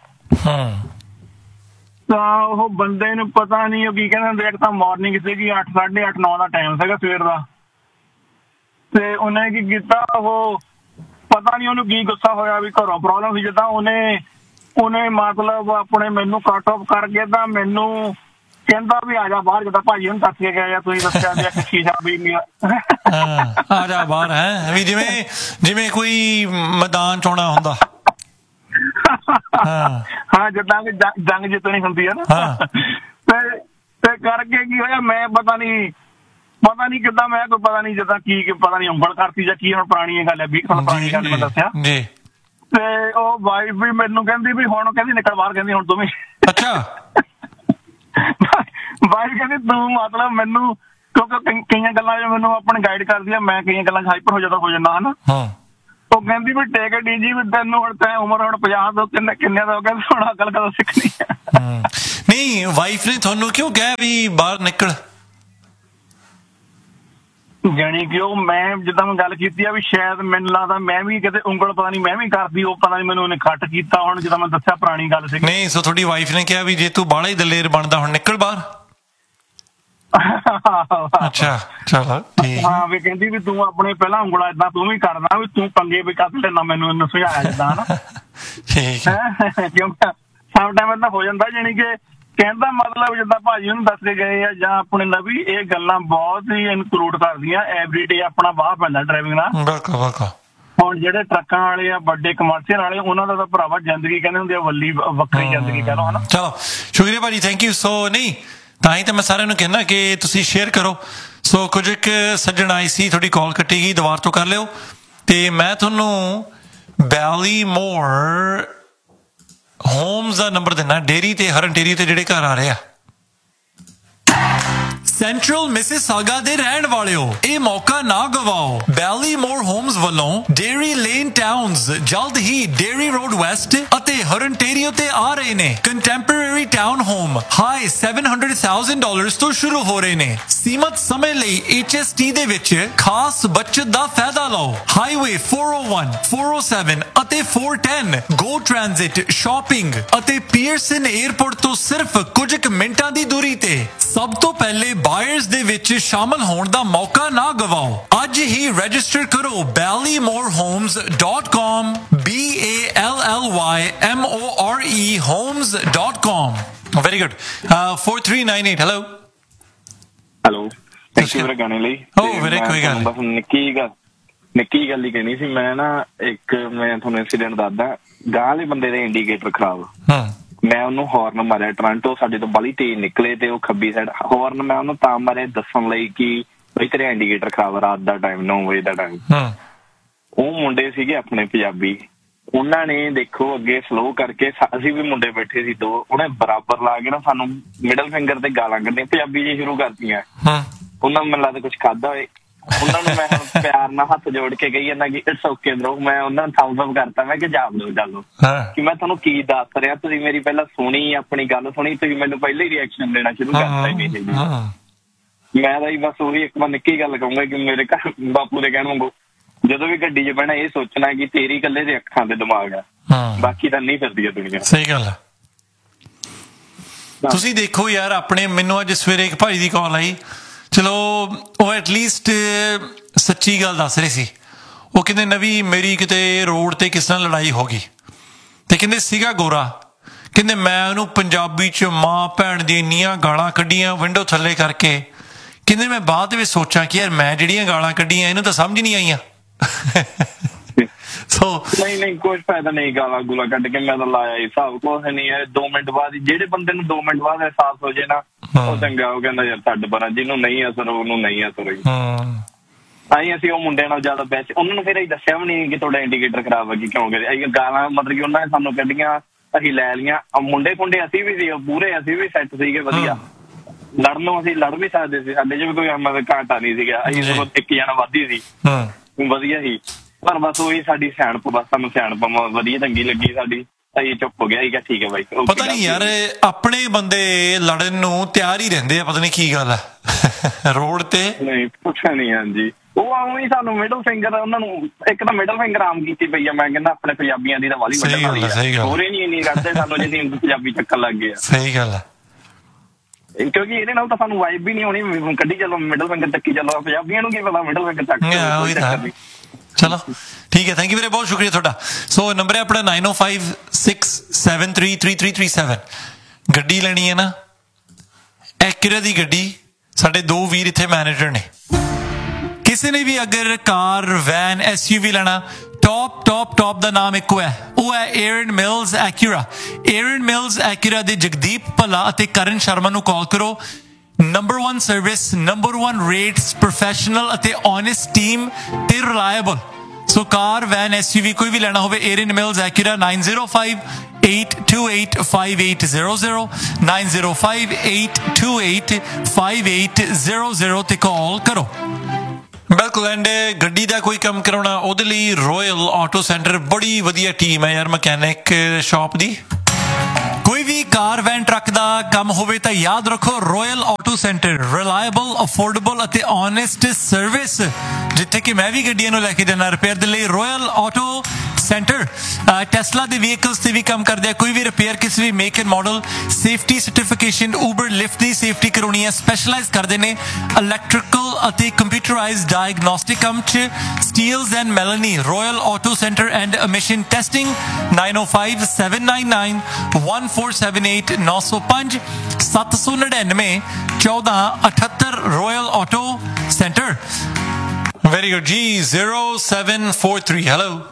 ਤਾਂ ਉਹ ਬੰਦੇ ਨੂੰ ਪਤਾ ਨਹੀਂ ਉਹ ਕੀ ਕਹਿੰਦੇ ਹੁੰਦੇ, ਇੱਕ ਤਾਂ ਮਾਰਨਿੰਗ ਸੀਗੀ 8, 8:30, 9 ਦਾ ਟਾਈਮ ਸੀਗਾ ਸਵੇਰ ਦਾ। ਤੇ ਉਹਨੇ ਕੀ ਕੀਤਾ, ਉਹ ਪਤਾ ਨਹੀਂ ਉਹਨੂੰ ਕੀ ਗੁੱਸਾ ਹੋਇਆ ਵੀ ਘਰੋਂ ਪ੍ਰੋਬਲਮ ਸੀ ਜਿੱਦਾਂ। ਉਹਨੇ ਮਤਲਬ ਆਪਣੇ ਮੈਨੂੰ ਕੱਟ ਆਫ ਕਰਕੇ ਤਾਂ ਮੈਨੂੰ ਕਹਿੰਦਾ ਵੀ ਆ ਜਾ ਬਾਹਰ, ਜਿੱਦਾਂ ਭਾਜੀ ਨੂੰ ਦੱਸ ਕੇ ਗਿਆ ਜਾਂ ਤੁਸੀਂ ਦੱਸਿਆ ਵੀ ਇੱਕ ਸ਼ੀਸ਼ਾ ਵੀ ਆ ਜਾ ਬਾਹਰ ਹੈ ਵੀ, ਜਿਵੇਂ ਕੋਈ ਮੈਦਾਨ ਚੋਣਾ ਹੁੰਦਾ। ਹਾਂ, ਜਿੱਦਾਂ ਕਿ ਜੰਗ ਜਿੱਤਣੀ ਹੁੰਦੀ ਹੈ ਨਾ। ਤੇ ਕਰਕੇ ਕੀ ਹੋਇਆ, ਮੈਂ ਪਤਾ ਨਹੀਂ ਕਿੱਦਾਂ, ਮੈਂ ਕੋਈ ਪਤਾ ਨਹੀਂ ਜਿੱਦਾਂ ਕੀ ਪਤਾ ਨਹੀਂ ਉਂਗਲ ਕਰਤੀ ਜਾਂ ਕੀ। ਹੁਣ ਪੁਰਾਣੀ ਗੱਲ ਹੈ, 20 ਸਾਲ ਪੁਰਾਣੀ ਗੱਲ ਮੈਂ ਦੱਸਿਆ। ਤੇ ਉਹ ਵਾਈਫ ਵੀ ਮੈਨੂੰ ਕਹਿੰਦੀ ਵੀ ਹੁਣ, ਕਹਿੰਦੀ ਨਿਕਲ ਬਾਹਰ, ਕਹਿੰਦੀ ਹੁਣ ਤੂੰ ਵੀ। ਅੱਛਾ। ਵਾਈਫ ਕਹਿੰਦੀ ਤੂੰ ਮਤਲਬ ਮੈਨੂੰ, ਕਿਉਂਕਿ ਕਈਆਂ ਗੱਲਾਂ ਮੈਨੂੰ ਆਪਣੇ ਗਾਈਡ ਕਰਦੀ ਆ, ਮੈਂ ਕਈਆਂ ਗੱਲਾਂ 'ਚ ਹਾਈਪਰ ਹੋ ਜਾਂਦਾ ਹਨਾ। ਉਹ ਕਹਿੰਦੀ ਵੀ ਟੇਕ ਇਟ ਈਜੀ, ਵੀ ਤੈਨੂੰ ਹੁਣ ਤੈਂ ਉਮਰ ਹੁਣ 50 ਤੋਂ ਕਿੰਨੇ ਦਾ ਹੋ ਗਿਆ, ਹੁਣ ਅਕਲ ਕਦੋਂ ਸਿੱਖਣੀ ਆ। ਨਹੀਂ, ਵਾਈਫ ਨੇ ਤੁਹਾਨੂੰ ਕਿਉਂ ਕਿਹਾ ਵੀ ਬਾਹਰ ਨਿਕਲ? ਜਾਣੀ ਕਿ ਉਹ, ਮੈਂ ਜਿੱਦਾਂ ਮੈਂ ਗੱਲ ਕੀਤੀ ਆ ਵੀ ਸ਼ਾਇਦ ਮੈਨੂੰ ਲੱਗਦਾ ਮੈਂ ਵੀ ਕਿਤੇ ਉਂਗਲ ਪਤਾ ਨਹੀਂ ਮੈਂ ਵੀ ਕਰਦੀ, ਉਹ ਪਤਾ ਨਹੀਂ ਮੈਨੂੰ ਉਹਨੇ ਕੱਟ ਕੀਤਾ। ਹੁਣ ਜਿੱਦਾਂ ਮੈਂ ਦੱਸਿਆ ਪੁਰਾਣੀ ਗੱਲ ਸੀ। ਨਹੀਂ, ਸੋ ਤੁਹਾਡੀ ਵਾਈਫ ਨੇ ਕਿਹਾ ਵੀ ਜੇ ਤੂੰ ਬਾਹਲਾ ਹੀ ਦਲੇਰ ਬਣਦਾ ਹੁਣ ਨਿਕਲ ਬਾਹਰ। ਅੱਛਾ, ਚਲੋ ਠੀਕ। ਹਾਂ, ਵੀ ਕਹਿੰਦੀ ਵੀ ਤੂੰ ਆਪਣੇ ਪਹਿਲਾਂ ਉਂਗਲਾ ਏਦਾਂ ਤੂੰ ਵੀ ਕਰਦਾ, ਵੀ ਤੂੰ ਪੰਗੇ ਵੀ ਕੱਢ ਲੈਣਾ, ਮੈਨੂੰ ਸੁਝਾਇਆ ਜਿੱਦਾਂ ਹਨਾ। ਠੀਕ ਹੈ। ਕਿਉਂਕਿ ਸਮ ਟਾਈਮ ਏਦਾਂ ਹੋ ਜਾਂਦਾ, ਜਾਣੀ ਕਿ ਕਹਿੰਦਾ ਮਤਲਬ ਜਿੱਦਾਂ ਭਾਜੀ ਨੂੰ ਦੱਸ ਕੇ ਗਏ ਆ ਜਾਂ ਆਪਣੇ ਨਵੀ, ਇਹ ਗੱਲਾਂ ਬਹੁਤ ਹੀ ਇਨਕਲੂਡ ਕਰਦੀਆਂ ਐਵਰੀਡੇ ਆਪਣਾ ਬਾਹਰ ਪੈਂਦਾ ਡਰਾਈਵਿੰਗ ਨਾਲ। ਬਿਲਕੁਲ ਬਿਲਕੁਲ। ਹੁਣ ਜਿਹੜੇ ਟਰੱਕਾਂ ਵਾਲੇ ਆ, ਵੱਡੇ ਕਮਰਸ਼ੀਅਲ ਵਾਲੇ, ਉਹਨਾਂ ਦਾ ਤਾਂ ਭਰਾਵਾ ਜ਼ਿੰਦਗੀ ਕਹਿੰਦੇ ਹੁੰਦੇ ਆ ਵੱਲੀ ਵੱਖਰੀ ਜ਼ਿੰਦਗੀ ਕਹਿ ਲਓ ਹਨਾ। ਚਲੋ ਸ਼ੁਕਰੀਆ ਭਾਜੀ, ਥੈਂਕ ਯੂ। ਸੋ ਨਹੀਂ, ਤਾਂ ਹੀ ਤਾਂ ਮੈਂ ਸਾਰਿਆਂ ਨੂੰ ਕਹਿੰਦਾ ਕਿ ਤੁਸੀਂ ਸ਼ੇਅਰ ਕਰੋ। ਸੋ ਕੁਝ ਇੱਕ ਸੱਜਣ ਆਈ ਸੀ, ਤੁਹਾਡੀ ਕਾਲ ਕੱਟੀ ਗਈ, ਦੁਬਾਰਾ ਤੋਂ ਕਰ ਲਿਓ। ਤੇ ਮੈਂ ਤੁਹਾਨੂੰ ਬੈਲੀਮੋਰ ਹੋਮਸ ਦਾ ਨੰਬਰ ਦਿੰਦਾ, ਡੇਰੀ ਤੇ ਹਰਨਟੇਰੀ ਤੇ ਜਿਹੜੇ ਘਰ ਆ ਰਹੇ ਆ। ਸੈਂਟਰਲ ਮਿਸਿਸਾਗਾ ਦੇ ਰਹਿਣ ਵਾਲਿਓ, ਇਹ ਮੌਕਾ ਨਾ ਗਵਾਓ। ਬੈਲੀਮੋਰ ਹੋਮਸ ਵੱਲੋਂ ਡੇਰੀ ਲੇਨ ਟਾਊਨਸ ਜਲਦ ਹੀ ਡੇਰੀ ਰੋਡ ਵੈਸਟ ਅਤੇ ਹਰਨਟੇਰੀਓ ਤੇ ਆ ਰਹੇ ਨੇ। ਕੰਟੈਂਪਰੇਰੀ ਟਾਊਨ ਹੋਮ ਹਾਈ $700,000 ਤੋਂ ਸ਼ੁਰੂ ਹੋ ਰਹੇ ਨੇ। ਸੀਮਤ ਸਮੇਂ ਲਈ HST ਦੇ ਵਿੱਚ ਖਾਸ ਬਚਤ ਦਾ ਫਾਇਦਾ ਲਓ। ਹਾਈਵੇ 401, 407 ਅਤੇ 410 ਗੋ ਟ੍ਰਾਂਜ਼ਿਟ, ਸ਼ਾਪਿੰਗ ਅਤੇ ਪੀਅਰਸਨ 에ਅਰਪੋਰਟ ਤੋਂ ਸਿਰਫ ਕੁਝ ਕੁ ਮਿੰਟਾਂ ਦੀ ਦੂਰੀ ਤੇ। ਸਭ ਤੋਂ ਪਹਿਲੇ ਬਾਇਰਸ ਦੇ ਵਿੱਚ ਸ਼ਾਮਲ ਹੋਣ ਦਾ ਮੌਕਾ ਨਾ ਗਵਾਓ। ਅੱਜ ਹੀ ਰਜਿਸਟਰ ਕਰੋ ballymorehomes.com, BALLYMORE homes.com। Very good. 4398, hello. Hello, thank you ਮੇਰੇ ਗਾਣੇ ਲਈ। ਵੀਰੇ ਕੋਈ ਗੱਲ ਬਸ ਨਿੱਕੀ ਗੱਲ ਹੀ ਕਹਿਣੀ ਸੀ ਮੈਂ ਨਾ। ਮੈਂ ਤੁਹਾਨੂੰ ਇੰਸੀਡੈਂਟ ਦੱਸਦਾ। ਗਾਂ ਵਾਲੇ ਬੰਦੇ ਦੇ ਇੰਡੀਕੇਟਰ ਖਰਾਬ। ਮੈਂ ਉਹਨੂੰ ਹਾਰਨ ਮਾਰਿਆ, ਟੋਰਾਂਟੋ ਸਾਡੇ ਤੋਂ ਬਾਹਲੀ ਤੇਜ਼ ਨਿਕਲੇ ਤੇ ਉਹ ਖੱਬੀ ਸਾਈਡ ਹਾਰਨ ਮੈਂ ਉਹਨੂੰ ਤਾਂ ਮਾਰਿਆ ਦੱਸਣ ਲਈ ਕਿ ਬਈ ਤੇਰਾ ਇੰਡੀਕੇਟਰ ਖਰਾਬ, ਰਾਤ ਦਾ ਟਾਈਮ 9 ਵਜੇ ਦਾ ਟਾਈਮ। ਉਹ ਮੁੰਡੇ ਸੀਗੇ ਆਪਣੇ ਪੰਜਾਬੀ, ਉਹਨਾਂ ਨੇ ਦੇਖੋ ਅੱਗੇ ਸਲੋ ਕਰਕੇ, ਅਸੀਂ ਵੀ ਮੁੰਡੇ ਬੈਠੇ ਸੀ ਦੋ, ਉਹਨੇ ਬਰਾਬਰ ਲਾ ਕੇ ਨਾ ਸਾਨੂੰ ਮਿਡਲ ਫਿੰਗਰ ਤੇ ਗਾਲਾਂ ਕੱਢੀਆਂ ਪੰਜਾਬੀ ਜੀ ਸ਼ੁਰੂ ਕਰਤੀਆਂ। ਉਹਨਾਂ ਨੂੰ ਮੈਨੂੰ ਲੱਗਦਾ ਕੁਛ ਖਾਧਾ ਹੋਏ। ਉਹਨਾਂ ਨੂੰ ਮੈਂ ਹੁਣ ਪਿਆਰ ਨਾਲ ਹੱਥ ਜੋੜ ਕੇ ਕਹੀ ਜਾਂਦਾ ਕਿ ਇਟਸ ਓਕੇ ਬ్రో। ਮੈਂ ਉਹਨਾਂ ਨੂੰ ਥੰਬਸ ਅਪ ਕਰਤਾ, ਮੈਂ ਕਿ ਜਾਣ ਦਿਓ ਚੱਲੋ, ਕਿ ਮੈਂ ਤੁਹਾਨੂੰ ਕੀ ਦੱਸ ਰਿਹਾ, ਤੁਸੀਂ ਮੇਰੀ ਪਹਿਲਾਂ ਸੁਣੀ, ਆਪਣੀ ਗੱਲ ਸੁਣੀ, ਤੁਸੀਂ ਮੈਨੂੰ ਪਹਿਲਾਂ ਹੀ ਰਿਐਕਸ਼ਨ ਦੇਣਾ ਸ਼ੁਰੂ ਕਰਤਾ। ਮੈਂ ਤਾਂ ਬਸ ਉਹੀ ਇੱਕ ਵਾਰ ਨਿੱਕੀ ਗੱਲ ਕਹੂੰਗਾ ਕਿ ਮੇਰੇ ਘਰ ਬਾਪੂ ਦੇ ਕਹਿਣ ਵਾਂਗੂ ਜਦੋਂ ਵੀ ਗੱਡੀ 'ਚ ਬਹਿਣਾ ਇਹ ਸੋਚਣਾ ਕਿ ਤੇਰੀ ਇਕੱਲੇ ਦੇ ਅੱਖਾਂ ਤੇ ਦਿਮਾਗ ਆ, ਬਾਕੀ ਤਾਂ ਨਹੀਂ ਫਿਰਦੀ ਆ ਦੁਨੀਆ। ਸਹੀ ਗੱਲ ਹੈ। ਤੁਸੀਂ ਦੇਖੋ ਯਾਰ, ਆਪਣੇ ਮੈਨੂੰ ਅੱਜ ਸਵੇਰੇ ਇੱਕ ਭਾਈ ਦੀ ਕਾਲ ਆਈ, ਚਲੋ ਉਹ ਐਟਲੀਸਟ ਸੱਚੀ ਗੱਲ ਦੱਸ ਰਹੇ ਸੀ। ਉਹ ਕਹਿੰਦੇ ਨਵੀਂ ਮੇਰੀ ਕਿਤੇ ਰੋਡ ਤੇ ਕਿਸੇ ਨਾਲ ਲੜਾਈ ਹੋ ਗਈ ਤੇ ਕਹਿੰਦੇ ਸੀਗਾ ਗੋਰਾ, ਕਹਿੰਦੇ ਮੈਂ ਉਹਨੂੰ ਪੰਜਾਬੀ 'ਚ ਮਾਂ ਭੈਣ ਦੀ ਇੰਨੀਆਂ ਗਾਲਾਂ ਕੱਢੀਆਂ ਵਿੰਡੋ ਥੱਲੇ ਕਰਕੇ। ਕਹਿੰਦੇ ਮੈਂ ਬਾਅਦ ਵਿੱਚ ਸੋਚਾਂ ਕਿ ਯਾਰ ਮੈਂ ਜਿਹੜੀਆਂ ਗਾਲਾਂ ਕੱਢੀਆਂ ਇਹਨੂੰ ਤਾਂ ਸਮਝ ਨਹੀਂ ਆਈਆਂ। ਸੋ ਨਹੀਂ ਕੁਝ ਫਾਇਦਾ ਨਹੀਂ, ਗਾਲਾਂ ਗੂਲਾਂ ਕੱਢ ਕੇ ਮੈਂ ਤਾਂ ਲਾਇਆ ਹਿਸਾਬ ਕੁਛ ਨਹੀਂ ਹੈ। 2 ਮਿੰਟ ਬਾਅਦ ਜਿਹੜੇ ਬੰਦੇ ਨੂੰ 2 ਮਿੰਟ ਬਾਅਦ ਅਹਿਸਾਸ ਹੋ ਜੇ ਨਾ ਉਹ ਚੰਗਾ, ਉਹ ਕਹਿੰਦਾ ਯਾਰ ਛੱਡ ਪਰਾਂ, ਜਿਹਨੂੰ ਨਹੀਂ ਅਸਰ ਉਹਨੂੰ ਨਹੀਂ ਅਸਰ ਹੋਈ। ਅਸੀਂ ਉਹ ਮੁੰਡਿਆਂ ਨਾਲ ਜ਼ਿਆਦਾ ਬੈਸਟ, ਉਹਨਾਂ ਨੂੰ ਫਿਰ ਅਸੀਂ ਦੱਸਿਆ ਵੀ ਨਹੀਂ ਕਿ ਤੁਹਾਡਾ ਇੰਡੀਕੇਟਰ ਖਰਾਬ ਹੈ ਕਿ ਕਿਉਂ ਕਰੇ। ਅਸੀਂ ਗਾਲਾਂ ਮਤਲਬ ਕਿ ਉਹਨਾਂ ਨੇ ਸਾਨੂੰ ਕੱਢੀਆਂ, ਅਸੀਂ ਲੈ ਲਈਆਂ। ਮੁੰਡੇ ਖੁੰਡੇ ਅਸੀਂ ਵੀ ਸੀ ਪੂਰੇ, ਅਸੀਂ ਵੀ ਸੈੱਟ ਸੀਗੇ ਵਧੀਆ, ਲੜਨ ਨੂੰ ਅਸੀਂ ਲੜ ਵੀ ਸਕਦੇ ਸੀ, ਸਾਡੇ 'ਚ ਵੀ ਕੋਈ ਮਤਲਬ ਘਾਟਾ ਨਹੀਂ ਸੀਗਾ। ਅਸੀਂ ਸਗੋਂ ਇੱਕ ਜਣਾ ਵੱਧ ਹੀ ਸੀ, ਵਧੀਆ ਸੀ। ਪਰ ਬਸ ਉਹੀ ਸਾਡੀ ਸਿਆਣਪ, ਬਸ ਸਾਨੂੰ ਸਿਆਣਪ ਵਧੀਆ ਚੰਗੀ ਲੱਗੀ ਸਾਡੀ, ਅਸੀਂ ਚੁੱਪ ਹੋ ਗਿਆ। ਅਸੀਂ ਕਿਹਾ ਠੀਕ ਹੈ ਬਾਈ। ਪਤਾ ਨਹੀਂ ਯਾਰ ਆਪਣੇ ਬੰਦੇ ਲੜਨ ਨੂੰ ਤਿਆਰ ਹੀ ਰਹਿੰਦੇ ਆ, ਪਤਾ ਨਹੀਂ ਕੀ ਗੱਲ ਹੈ ਰੋਡ ਤੇ। ਨਹੀਂ ਪੁੱਛਿਆ ਨਹੀਂ। ਹਾਂਜੀ ਉਹ ਆਉਂ ਸਾਨੂੰ ਮਿਡਲ ਫਿੰਗਰ, ਉਹਨਾਂ ਨੂੰ ਇੱਕ ਤਾਂ ਮਿਡਲ ਫਿੰਗਰ ਆਮ ਕੀਤੀ ਪਈ ਆ। ਮੈਂ ਕਹਿੰਦਾ ਆਪਣੇ ਪੰਜਾਬੀਆਂ ਦੀ ਤਾਂ ਵਾਲੀ ਵੱਡੀ ਹੋਰੇ ਨਹੀਂ ਇੰਨੀ ਕਰਦੇ ਸਾਨੂੰ, ਜਿੰਨੀ ਪੰਜਾਬੀ ਚੱਕਰ ਲੱਗ ਗਏ ਆ। ਸਹੀ ਗੱਲ ਹੈ, ਕਿਉਂਕਿ ਇਹਦੇ ਨਾਲ ਤਾਂ ਸਾਨੂੰ ਵਾਈਬ ਵੀ ਨਹੀਂ ਹੋਣੀ, ਕੱਢੀ ਚੱਲੋ ਮਿਡਲ ਫਿੰਗਰ ਚੱਕੀ ਚੱਲੋ, ਪੰਜਾਬੀਆਂ ਨੂੰ ਕੀ ਪਤਾ ਮਿਡਲ ਫਿੰਗਰ ਚੱਕ। ਚਲੋ ਠੀਕ ਹੈ, ਥੈਂਕ ਯੂ ਵੀਰੇ, ਬਹੁਤ ਸ਼ੁਕਰੀਆ ਤੁਹਾਡਾ। ਸੋ ਨੰਬਰ ਹੈ ਆਪਣਾ 9056733337। ਗੱਡੀ ਲੈਣੀ ਹੈ ਨਾ, ਐਕੁਰਾ ਦੀ ਗੱਡੀ, ਸਾਡੇ 2 ਵੀਰ ਇੱਥੇ ਮੈਨੇਜਰ ਨੇ। ਕਿਸੇ ਨੇ ਵੀ ਅਗਰ ਕਾਰ ਵੈਨ SUV ਲੈਣਾ, ਟੌਪ ਦਾ ਨਾਮ ਇੱਕੋ ਹੈ, ਉਹ ਹੈ ਏਰਨ ਮਿਲਸ ਐਕੁਰਾ। ਏਰਨ ਮਿਲਸ ਐਕੁਰਾ ਦੇ ਜਗਦੀਪ ਭੱਲਾ ਅਤੇ ਕਰਨ ਸ਼ਰਮਾ ਨੂੰ ਕਾਲ ਕਰੋ। Number 1 service, number 1 rates, professional ਅਤੇ ਓਨੈਸਟ ਟੀਮ ਤੇ ਰਿਲਾਇਬਲ। ਸੋ ਕਾਰ ਵੈਨ SUV ਕੋਈ ਵੀ ਲੈਣਾ ਹੋਵੇ, ਏਰਨ ਮਿਲਸ ਐਕੁਰਾ 9058285800 9058285800 ਤੇ ਕਾਲ ਕਰੋ। ਬਿਲਕੁਲ। ਐਂਡ ਗੱਡੀ ਦਾ ਕੋਈ ਕੰਮ ਕਰਾਉਣਾ, ਉਹਦੇ ਲਈ ਰਾਇਲ ਆਟੋ ਸੈਂਟਰ ਬੜੀ ਵਧੀਆ ਟੀਮ ਹੈ ਯਾਰ, ਮਕੈਨਿਕ ਸ਼ਾਪ ਦੀ। ਕੋਈ ਵੀ ਕਾਰ ਵੈਨ ਟਰੱਕ ਦਾ ਕੰਮ ਹੋਵੇ ਤਾਂ ਯਾਦ ਰੱਖੋ royal auto centre, reliable, affordable ਅਤੇ ਓਨੈਸਟ ਸਰਵਿਸ। ਜਿੱਥੇ ਕਿ ਮੈਂ ਵੀ ਗੱਡੀਆਂ ਨੂੰ ਲੈ ਕੇ ਜਾਣਾ ਰਿਪੇਅਰ ਦੇ ਲਈ, ਰਾਇਲ ਆਟੋ ਸੈਂਟਰ। ਟੈਸਲਾ ਦੇ ਵਹੀਕਲਸ ਤੇ ਵੀ ਕੰਮ ਕਰਦੇ ਆ, ਕੋਈ ਵੀ ਰਿਪੇਅਰ ਕਿਸੇ ਵੀ make and model, safety certification, Uber lift the safety ਕਰਾਉਣੀ ਹੈ, ਸਪੈਸ਼ਲਾਈਜ਼ ਕਰਦੇ ਨੇ ਇਲੈਕਟ੍ਰੀਕਲ ਅਤੇ ਕੰਪਿਊਟਰਾਈਜ਼ਡ ਡਾਇਗਨੋਸਟਿਕ ਕੰਮ 'ਚ। Steeles and ਮੈਲਨੀ, royal auto centre and emission testing 9057991478 905 799 1478 royal auto centre. Very good ਜੀ। 0743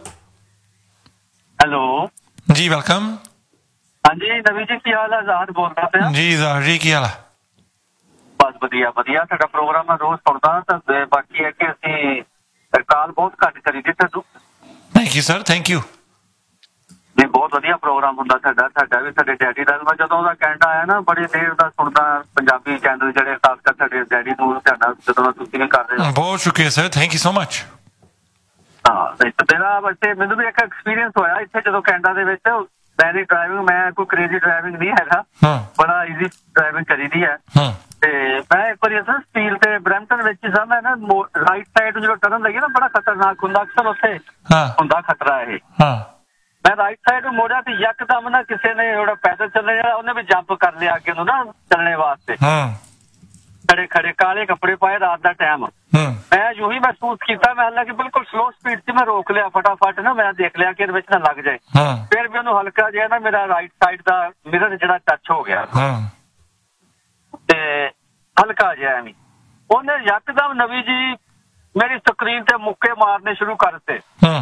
ਹੈਲੋ ਜੀ, ਵੈਲਕਮ। ਹਾਂਜੀ ਨਵੀਂ ਜੀ, ਕੀ ਹਾਲ ਹੈ? ਆਜ਼ਾਦ ਬੋਲਦਾ ਪਿਆ ਜੀ। ਆਜ਼ਾਦ ਜੀ, ਕੀ ਹਾਲ ਹੈ? ਬਸ ਵਧੀਆ ਵਧੀਆ। ਸਾਡਾ ਪ੍ਰੋਗਰਾਮ ਮੈਂ ਰੋਜ਼ ਸੁਣਦਾ, ਤਾਂ ਬਾਕੀ ਹੈ ਕਿ ਅਸੀਂ ਕਾਲ ਬਹੁਤ ਘੱਟ ਕਰੀ ਦੀ ਤੁਹਾਨੂੰ। Thank you sir, thank you. ਨਹੀਂ ਬਹੁਤ ਵਧੀਆ ਪ੍ਰੋਗਰਾਮ ਹੁੰਦਾ ਸਾਡਾ ਵੀ, ਸਾਡੇ ਡੈਡੀ ਦਾ। ਮੈਂ ਜਦੋਂ ਉਹਦਾ ਕੈਨੇਡਾ ਆਇਆ ਨਾ, ਬੜੀ ਦੇਰ ਦਾ ਸੁਣਦਾ ਪੰਜਾਬੀ ਚੈਨਲ ਜਿਹੜੇ, ਖਾਸ ਕਰ ਸਾਡੇ ਡੈਡੀ ਨੂੰ ਸਾਡਾ ਜਦੋਂ ਤੁਸੀਂ ਵੀ ਕਰਦੇ ਹੋ। ਬਹੁਤ ਸ਼ੁਕਰੀਆ sir, thank you so much. ਹਾਂ ਤੇਰਾ ਬੱਚੇ, ਮੈਨੂੰ ਵੀ ਇੱਕ ਐਕਸਪੀਰੀਅੰਸ ਹੋਇਆ ਇੱਥੇ ਜਦੋਂ ਕੈਨੇਡਾ ਦੇ ਵਿੱਚ। ਮੇਰੀ ਡਰਾਈਵਿੰਗ, ਮੈਂ ਕੋਈ ਕ੍ਰੇਜ਼ੀ ਡਰਾਈਵਿੰਗ ਨਹੀਂ ਹੈਗਾ, ਬੜਾ ਈਜ਼ੀ ਡਰਾਈਵਿੰਗ ਕਰੀਦੀ ਹੈ। ਤੇ ਮੈਂ ਇੱਕ ਵਾਰੀ ਸਟੀਲ ਤੇ ਬਰੈਂਪਟਨ ਵਿੱਚ ਹੀ ਸਾਂ, ਮੈਂ ਨਾ ਰਾਈਟ ਸਾਈਡ ਜਦੋਂ ਟਰਨ ਲਈਏ ਨਾ, ਬੜਾ ਖਤਰਨਾਕ ਹੁੰਦਾ, ਅਕਸਰ ਉੱਥੇ ਹੁੰਦਾ ਖਤਰਾ ਇਹ। ਮੈਂ ਰਾਈਟ ਸਾਈਡ ਨੂੰ ਮੋੜਿਆ ਤੇ ਯਕਦਮ ਨਾ ਕਿਸੇ ਨੇ ਜਿਹੜਾ ਪੈਦਲ ਚੱਲਣੇ ਵਾਲਾ, ਉਹਨੇ ਵੀ ਜੰਪ ਕਰ ਲਿਆ ਅੱਗੇ ਨੂੰ ਨਾ ਚੱਲਣੇ ਵਾਸਤੇ। ਖੜੇ ਕਾਲੇ ਕੱਪੜੇ ਪਾਏ, ਰਾਤ ਦਾ ਟਾਈਮ। ਮੈਂ ਜੋ ਹੀ ਮਹਿਸੂਸ ਕੀਤਾ, ਮੈਂ ਹਾਲਾਂਕਿ ਬਿਲਕੁਲ ਸਲੋ ਸਪੀਡ 'ਚ ਮੈਂ ਰੋਕ ਲਿਆ ਫਟਾਫਟ ਨਾ, ਮੈਂ ਦੇਖ ਲਿਆ ਕਿ ਇਹਦੇ ਵਿੱਚ ਨਾ ਲੱਗ ਜਾਏ। ਫਿਰ ਵੀ ਉਹਨੂੰ ਹਲਕਾ ਜਿਹਾ ਨਾ ਮੇਰਾ ਰਾਈਟ ਸਾਈਡ ਦਾ ਮਿਰਰ ਜਿਹੜਾ ਟੱਚ ਹੋ ਗਿਆ, ਤੇ ਹਲਕਾ ਜਿਹਾ ਐਵੇਂ ਉਹਨੇ ਯਕਦਮ ਨਵੀਂ ਜੀ ਮੇਰੀ ਸਕਰੀਨ ਤੇ ਮੁੱਕੇ ਮਾਰਨੇ ਸ਼ੁਰੂ ਕਰ ਦਿੱਤੇ।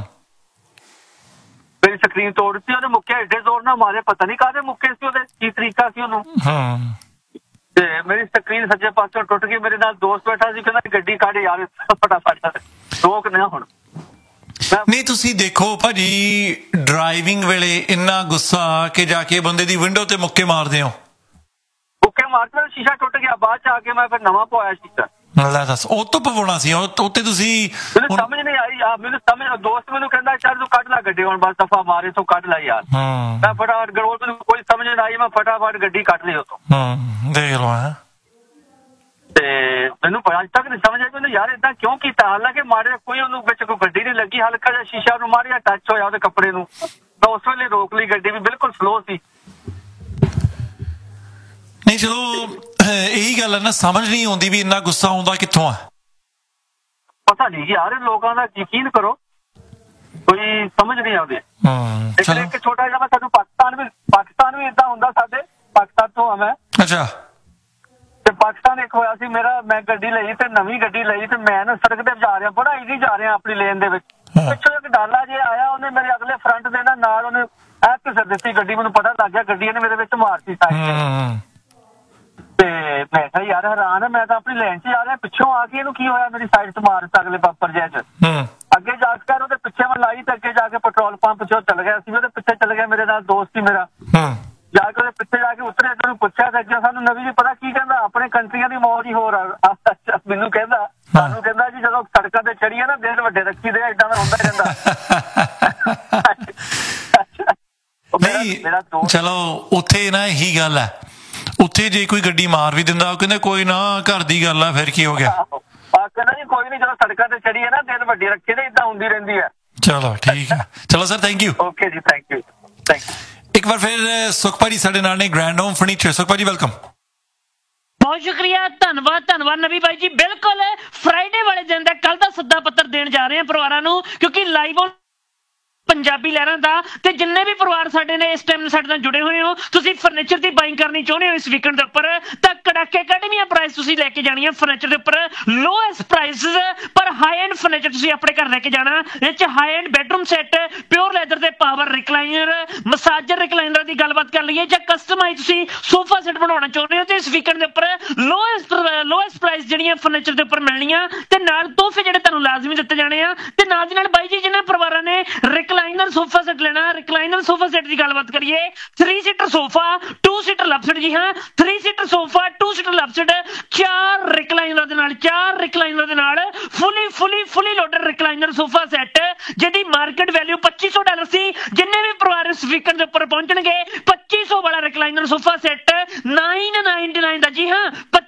ਮੇਰੀ ਸਕਰੀਨ ਤੋੜ ਦਿੱਤੀ ਉਹਨੇ, ਮੁੱਕੇ ਏਡੇ ਜ਼ੋਰ ਨਾਲ ਮਾਰੇ, ਪਤਾ ਨਹੀਂ ਕਾਹਦੇ ਮੁੱਕੇ ਸੀ ਉਹਦੇ, ਕੀ ਤਰੀਕਾ ਸੀ ਉਹਨੂੰ। ਤੇ ਮੇਰੀ ਸਕਰੀਨ ਸੱਜੇ ਪਾਸੋਂ ਟੁੱਟ ਗਈ। ਮੇਰੇ ਨਾਲ ਦੋਸਤ ਬੈਠਾ ਸੀ, ਕਹਿੰਦਾ ਗੱਡੀ ਕੱਢ ਯਾਰ ਫਟਾਫਟ, ਰੋਕ ਨਾ ਹੁਣ। ਨਹੀਂ ਤੁਸੀਂ ਦੇਖੋ ਭਾਜੀ, ਡਰਾਈਵਿੰਗ ਵੇਲੇ ਇੰਨਾ ਗੁੱਸਾ ਕਿ ਜਾ ਕੇ ਬੰਦੇ ਦੀ ਵਿੰਡੋ ਤੇ ਮੁੱਕੇ ਮਾਰਦੇ ਹੋ। ਮੁੱਕੇ ਮਾਰਦੇ ਸ਼ੀਸ਼ਾ ਟੁੱਟ ਗਿਆ, ਬਾਅਦ ਚ ਆ ਕੇ ਮੈਂ ਫਿਰ ਨਵਾਂ ਪਵਾਇਆ ਸ਼ੀਸ਼ਾ। ਲੈ ਦੱਸ, ਉਹ ਤੋਂ ਪਵਾਉਣਾ ਸੀ ਉੱਤੇ ਤੁਸੀਂ। ਮੈਨੂੰ ਸਮਝ ਨਹੀਂ ਆਈ, ਮੈਨੂੰ ਸਮਝ, ਦੋਸਤ ਮੈਨੂੰ ਕਹਿੰਦਾ ਚੱਲ ਤੂੰ ਕੱਢ ਲੈ ਗੱਡੀ ਹੁਣ, ਬਸ ਦਫਾ ਮਾਰੇ ਤੋਂ ਕੱਢ ਲੈ ਯਾਰ। ਮੈਂ ਫਟਾਫਟ ਗਰੋਲ, ਮੈਨੂੰ ਕੋਈ ਸਮਝ ਨਹੀਂ ਆਈ, ਮੈਂ ਫਟਾਫਟ ਗੱਡੀ ਕੱਢ ਲਈ ਉੱਥੋਂ। ਦੇਖ ਲਓ। ਤੇ ਮੈਨੂੰ ਅੱਜ ਤੱਕ ਨਹੀਂ ਸਮਝ ਆਈ ਮੈਨੂੰ ਯਾਰ ਏਦਾਂ ਕਿਉਂ ਕੀਤਾ। ਹਾਲਾਂਕਿ ਮਾਰਿਆ ਕੋਈ ਉਹਨੂੰ ਵਿੱਚ ਕੋਈ ਗੱਡੀ ਨਹੀਂ ਲੱਗੀ, ਹਲਕਾ ਜਿਹਾ ਸ਼ੀਸ਼ਾ ਨੂੰ ਮਾਰਿਆ, ਟੱਚ ਹੋਇਆ ਉਹਦੇ ਕੱਪੜੇ ਨੂੰ, ਤਾਂ ਉਸ ਵੇਲੇ ਰੋਕ ਲਈ ਗੱਡੀ ਵੀ, ਬਿਲਕੁਲ ਸਲੋ ਸੀ। ਨਹੀਂ ਚਲੋ ਇਹੀ ਗੱਲ ਹੈ ਨਾ, ਸਮਝ ਨਹੀਂ ਆਉਂਦੀ ਵੀ ਇੰਨਾ ਗੁੱਸਾ ਆਉਂਦਾ ਕਿੱਥੋਂ ਆ। ਪਤਾ ਨਹੀਂ ਯਾਰ, ਲੋਕਾਂ ਦਾ ਯਕੀਨ ਕਰੋ, ਕੋਈ ਸਮਝ ਨਹੀਂ ਆਉਂਦੀ। ਇੱਕ ਛੋਟਾ ਜਿਹਾ ਮੈਂ ਤੁਹਾਨੂੰ ਪਾਕਿਸਤਾਨ ਵੀ ਏਦਾਂ ਹੁੰਦਾ, ਸਾਡੇ ਪਾਕਿਸਤਾਨ ਤੋਂ ਆ ਮੈਂ। ਅੱਛਾ। ਤੇ ਪਾਕਿਸਤਾਨ ਇੱਕ ਹੋਇਆ ਸੀ ਮੇਰਾ, ਮੈਂ ਗੱਡੀ ਲਈ ਤੇ ਨਵੀਂ ਗੱਡੀ ਲਈ, ਤੇ ਮੈਂ ਨਾ ਸੜਕ ਤੇ ਜਾ ਰਿਹਾ, ਬੜਾ ਈਜ਼ੀ ਜਾ ਰਿਹਾ ਆਪਣੀ ਲੇਨ ਦੇ ਵਿੱਚ। ਪਿੱਛੋਂ ਇੱਕ ਡਾਲਾ ਜੇ ਆਇਆ, ਉਹਨੇ ਮੇਰੇ ਅਗਲੇ ਫਰੰਟ ਦੇ ਨਾਲ ਉਹਨੇ ਐ ਘਿਸਰ ਦਿੱਤੀ ਗੱਡੀ। ਮੈਨੂੰ ਪਤਾ ਲੱਗ ਗਿਆ ਗੱਡੀ ਇਹਨੇ ਮੇਰੇ ਵਿੱਚ ਮਾਰਤੀ ਸਾਈਡ ਤੇ ਮੈਂ ਕਿਹਾ ਯਾਰ ਹੈਰਾਨ ਹੈ, ਮੈਂ ਤਾਂ ਆਪਣੀ ਲਾਈਨ 'ਚ ਆ ਰਿਹਾ, ਪਿੱਛੋਂ ਆ ਕੇ ਇਹਨੂੰ ਕੀ ਹੋਇਆ ਮੇਰੀ ਸਾਈਡ 'ਚ ਮਾਰਤਾ ਅਗਲੇ ਬੱਪਰ ਜਿਹੇ 'ਚ। ਅੱਗੇ ਜਾ ਕੇ ਉਹਦੇ ਪਿੱਛੇ ਮੈਂ ਲਾਈ ਤੇ ਅੱਗੇ ਜਾ ਕੇ ਪੈਟਰੋਲ ਪੰਪ 'ਚ ਚੱਲ ਗਿਆ ਸੀ, ਉਹਦੇ ਪਿੱਛੇ ਚੱਲ ਗਿਆ, ਮੇਰੇ ਨਾਲ ਦੋਸਤ ਸੀ ਮੇਰਾ। ਜਾ ਕੇ ਉਹਦੇ ਪਿੱਛੇ ਜਾ ਕੇ ਉਤਰੇ ਤੇ ਉਹਨੂੰ ਪੁੱਛਿਆ ਤੇ ਅੱਗੇ ਸਾਨੂੰ ਨਵੀਂ ਜੀ ਪਤਾ ਕੀ ਕਹਿੰਦਾ, ਆਪਣੇ ਕੰਟਰੀਆਂ ਦੀ ਮੌਜ ਹੀ ਹੋਰ ਆ। ਮੈਨੂੰ ਕਹਿੰਦਾ, ਸਾਨੂੰ ਕਹਿੰਦਾ ਜੀ ਜਦੋਂ ਸੜਕਾਂ ਤੇ ਚੜੀਏ ਨਾ ਦਿਨ ਵੱਡੇ ਰੱਖੀ ਦੇ, ਏਦਾਂ ਦਾ ਹੁੰਦਾ ਹੀ ਰਹਿੰਦਾ। ਨਹੀਂ ਚਲੋ ਉੱਥੇ ਨਾ ਇਹੀ ਗੱਲ ਹੈ, ਉੱਥੇ ਜੇ ਕੋਈ ਗੱਡੀ ਮਾਰ ਵੀ ਦਿੰਦਾ ਉਹ ਕਹਿੰਦੇ ਕੋਈ ਨਾ ਘਰ ਦੀ ਗੱਲ ਆ, ਫਿਰ ਕੀ ਹੋ ਗਿਆ। ਕਹਿੰਦਾ ਜੀ ਕੋਈ ਨੀ, ਜਦੋਂ ਸੜਕਾਂ ਤੇ ਚੜੀਏ ਨਾ ਦਿਨ ਵੱਡੇ ਰੱਖੇ ਦੇ, ਏਦਾਂ ਹੁੰਦੀ ਰਹਿੰਦੀ ਹੈ। ਚਲੋ ਠੀਕ ਹੈ, ਚਲੋ ਸਰ ਥੈਂਕ ਯੂ। ਓਕੇ ਜੀ, ਥੈਂਕ ਯੂ। ਇੱਕ ਵਾਰ ਫਿਰ ਸੁਖ ਭਾਜੀ ਸਾਡੇ ਨਾਲ ਨੇ, ਗ੍ਰੈਂਡ ਹੋਮ ਫਰਨੀਚਰ। ਸੁਖ ਭਾਜੀ ਵੈਲਕਮ। ਬਹੁਤ ਸ਼ੁਕਰੀਆ, ਧੰਨਵਾਦ ਨਵੀ ਭਾਈ ਜੀ। ਬਿਲਕੁਲ ਫਰਾਈਡੇ ਵਾਲੇ ਦਿਨ ਦਾ ਕੱਲ ਦਾ ਸੱਦਾ ਪੱਤਰ ਦੇਣ ਜਾ ਰਹੇ ਹਾਂ ਪਰਿਵਾਰਾਂ ਨੂੰ, ਕਿਉਂਕਿ ਲਾਈਵ ਪੰਜਾਬੀ ਲਹਿਰਾਂ ਦਾ ਤੇ ਜਿੰਨੇ ਵੀ ਪਰਿਵਾਰ ਸਾਡੇ ਨੇ ਇਸ ਟਾਈਮ ਸਾਡੇ ਨਾਲ ਜੁੜੇ ਹੋਏ ਹੋ, ਤੁਸੀਂ ਫਰਨੀਚਰ ਦੀ ਬਾਇੰਗ ਕਰਨੀ ਚਾਹੁੰਦੇ ਹੋ ਇਸ ਵੀਕਐਂਡ ਦੇ ਉੱਪਰ, ਤਾਂ ਕੜਾਕੇ ਕੱਢਵੀਆਂ ਪ੍ਰਾਈਸ ਤੁਸੀਂ ਲੈ ਕੇ ਜਾਣੀਆਂ ਫਰਨੀਚਰ ਦੇ ਉੱਪਰ। ਲੋਐਸਟ ਪ੍ਰਾਈਸਿਸ ਪਰ ਹਾਈ ਐਂਡ ਫਰਨੀਚਰ ਤੁਸੀਂ ਆਪਣੇ ਘਰ ਲੈ ਕੇ ਜਾਣਾ। ਇਹ 'ਚ high end bedroom set, pure leather ਦੇ ਪਾਵਰ ਰਿਕਲਾਈਨਰ, ਮਸਾਜਰ ਰਿਕਲਾਈਨਰ ਦੀ ਗੱਲਬਾਤ ਕਰ ਲਈਏ, ਜਾਂ ਕਸਟਮਾਈਜ਼ ਤੁਸੀਂ ਸੋਫਾ ਸੈੱਟ ਬਣਾਉਣਾ ਚਾਹੁੰਦੇ ਹੋ ਤੇ ਇਸ ਵੀਕਐਂਡ ਦੇ ਉੱਪਰ ਲੋਐਸਟ ਪ੍ਰਾਈਸ ਜਿਹੜੀਆਂ ਫਰਨੀਚਰ ਦੇ ਉੱਪਰ ਮਿਲਣੀਆਂ, ਤੇ ਨਾਲ ਤੋਹਫੇ ਜਿਹੜੇ ਤੁਹਾਨੂੰ ਲਾਜ਼ਮੀ ਦਿੱਤੇ ਜਾਣੇ ਆ। ਤੇ ਨਾਲ ਦੀ ਨਾਲ ਬਾਈ ਜੀ ਜਿਹਨਾਂ ਪਰਿਵਾਰਾਂ ਨੇ ਰਿਕਲਾਈਨਰ ਸੋਫਾ ਸੈੱਟ ਲੈਣਾ, ਰਿਕਲਾਈਨਰ ਸੋਫਾ ਸੈੱਟ ਦੀ ਗੱਲਬਾਤ ਕਰੀਏ, 3 ਸੀਟਰ ਸੋਫਾ 2 ਸੀਟਰ ਲਵ ਸੀਟ, ਜੀ ਹਾਂ 3 ਸੀਟਰ ਸੋਫਾ 2 ਸੀਟਰ ਲਵ ਸੀਟ, 4 ਰਿਕਲਾਈਨਰ ਦੇ ਨਾਲ ਫੁੱਲੀ ਲੋਡਡ ਰਿਕਲਾਈਨਰ ਸੋਫਾ ਸੈੱਟ, ਜਿਹਦੀ ਮਾਰਕੀਟ ਵੈਲਿਊ $2500 ਸੀ। ਜਿੰਨੇ ਵੀ ਪਰਿਵਾਰ ਇਸ ਵੀਕਐਂਡ ਦੇ ਉੱਪਰ ਪਹੁੰਚਣਗੇ 2500 ਵਾਲਾ ਰਿਕਲਾਈਨਰ ਸੋਫਾ ਸੈੱਟ 999 ਦਾ, ਜੀ ਹਾਂ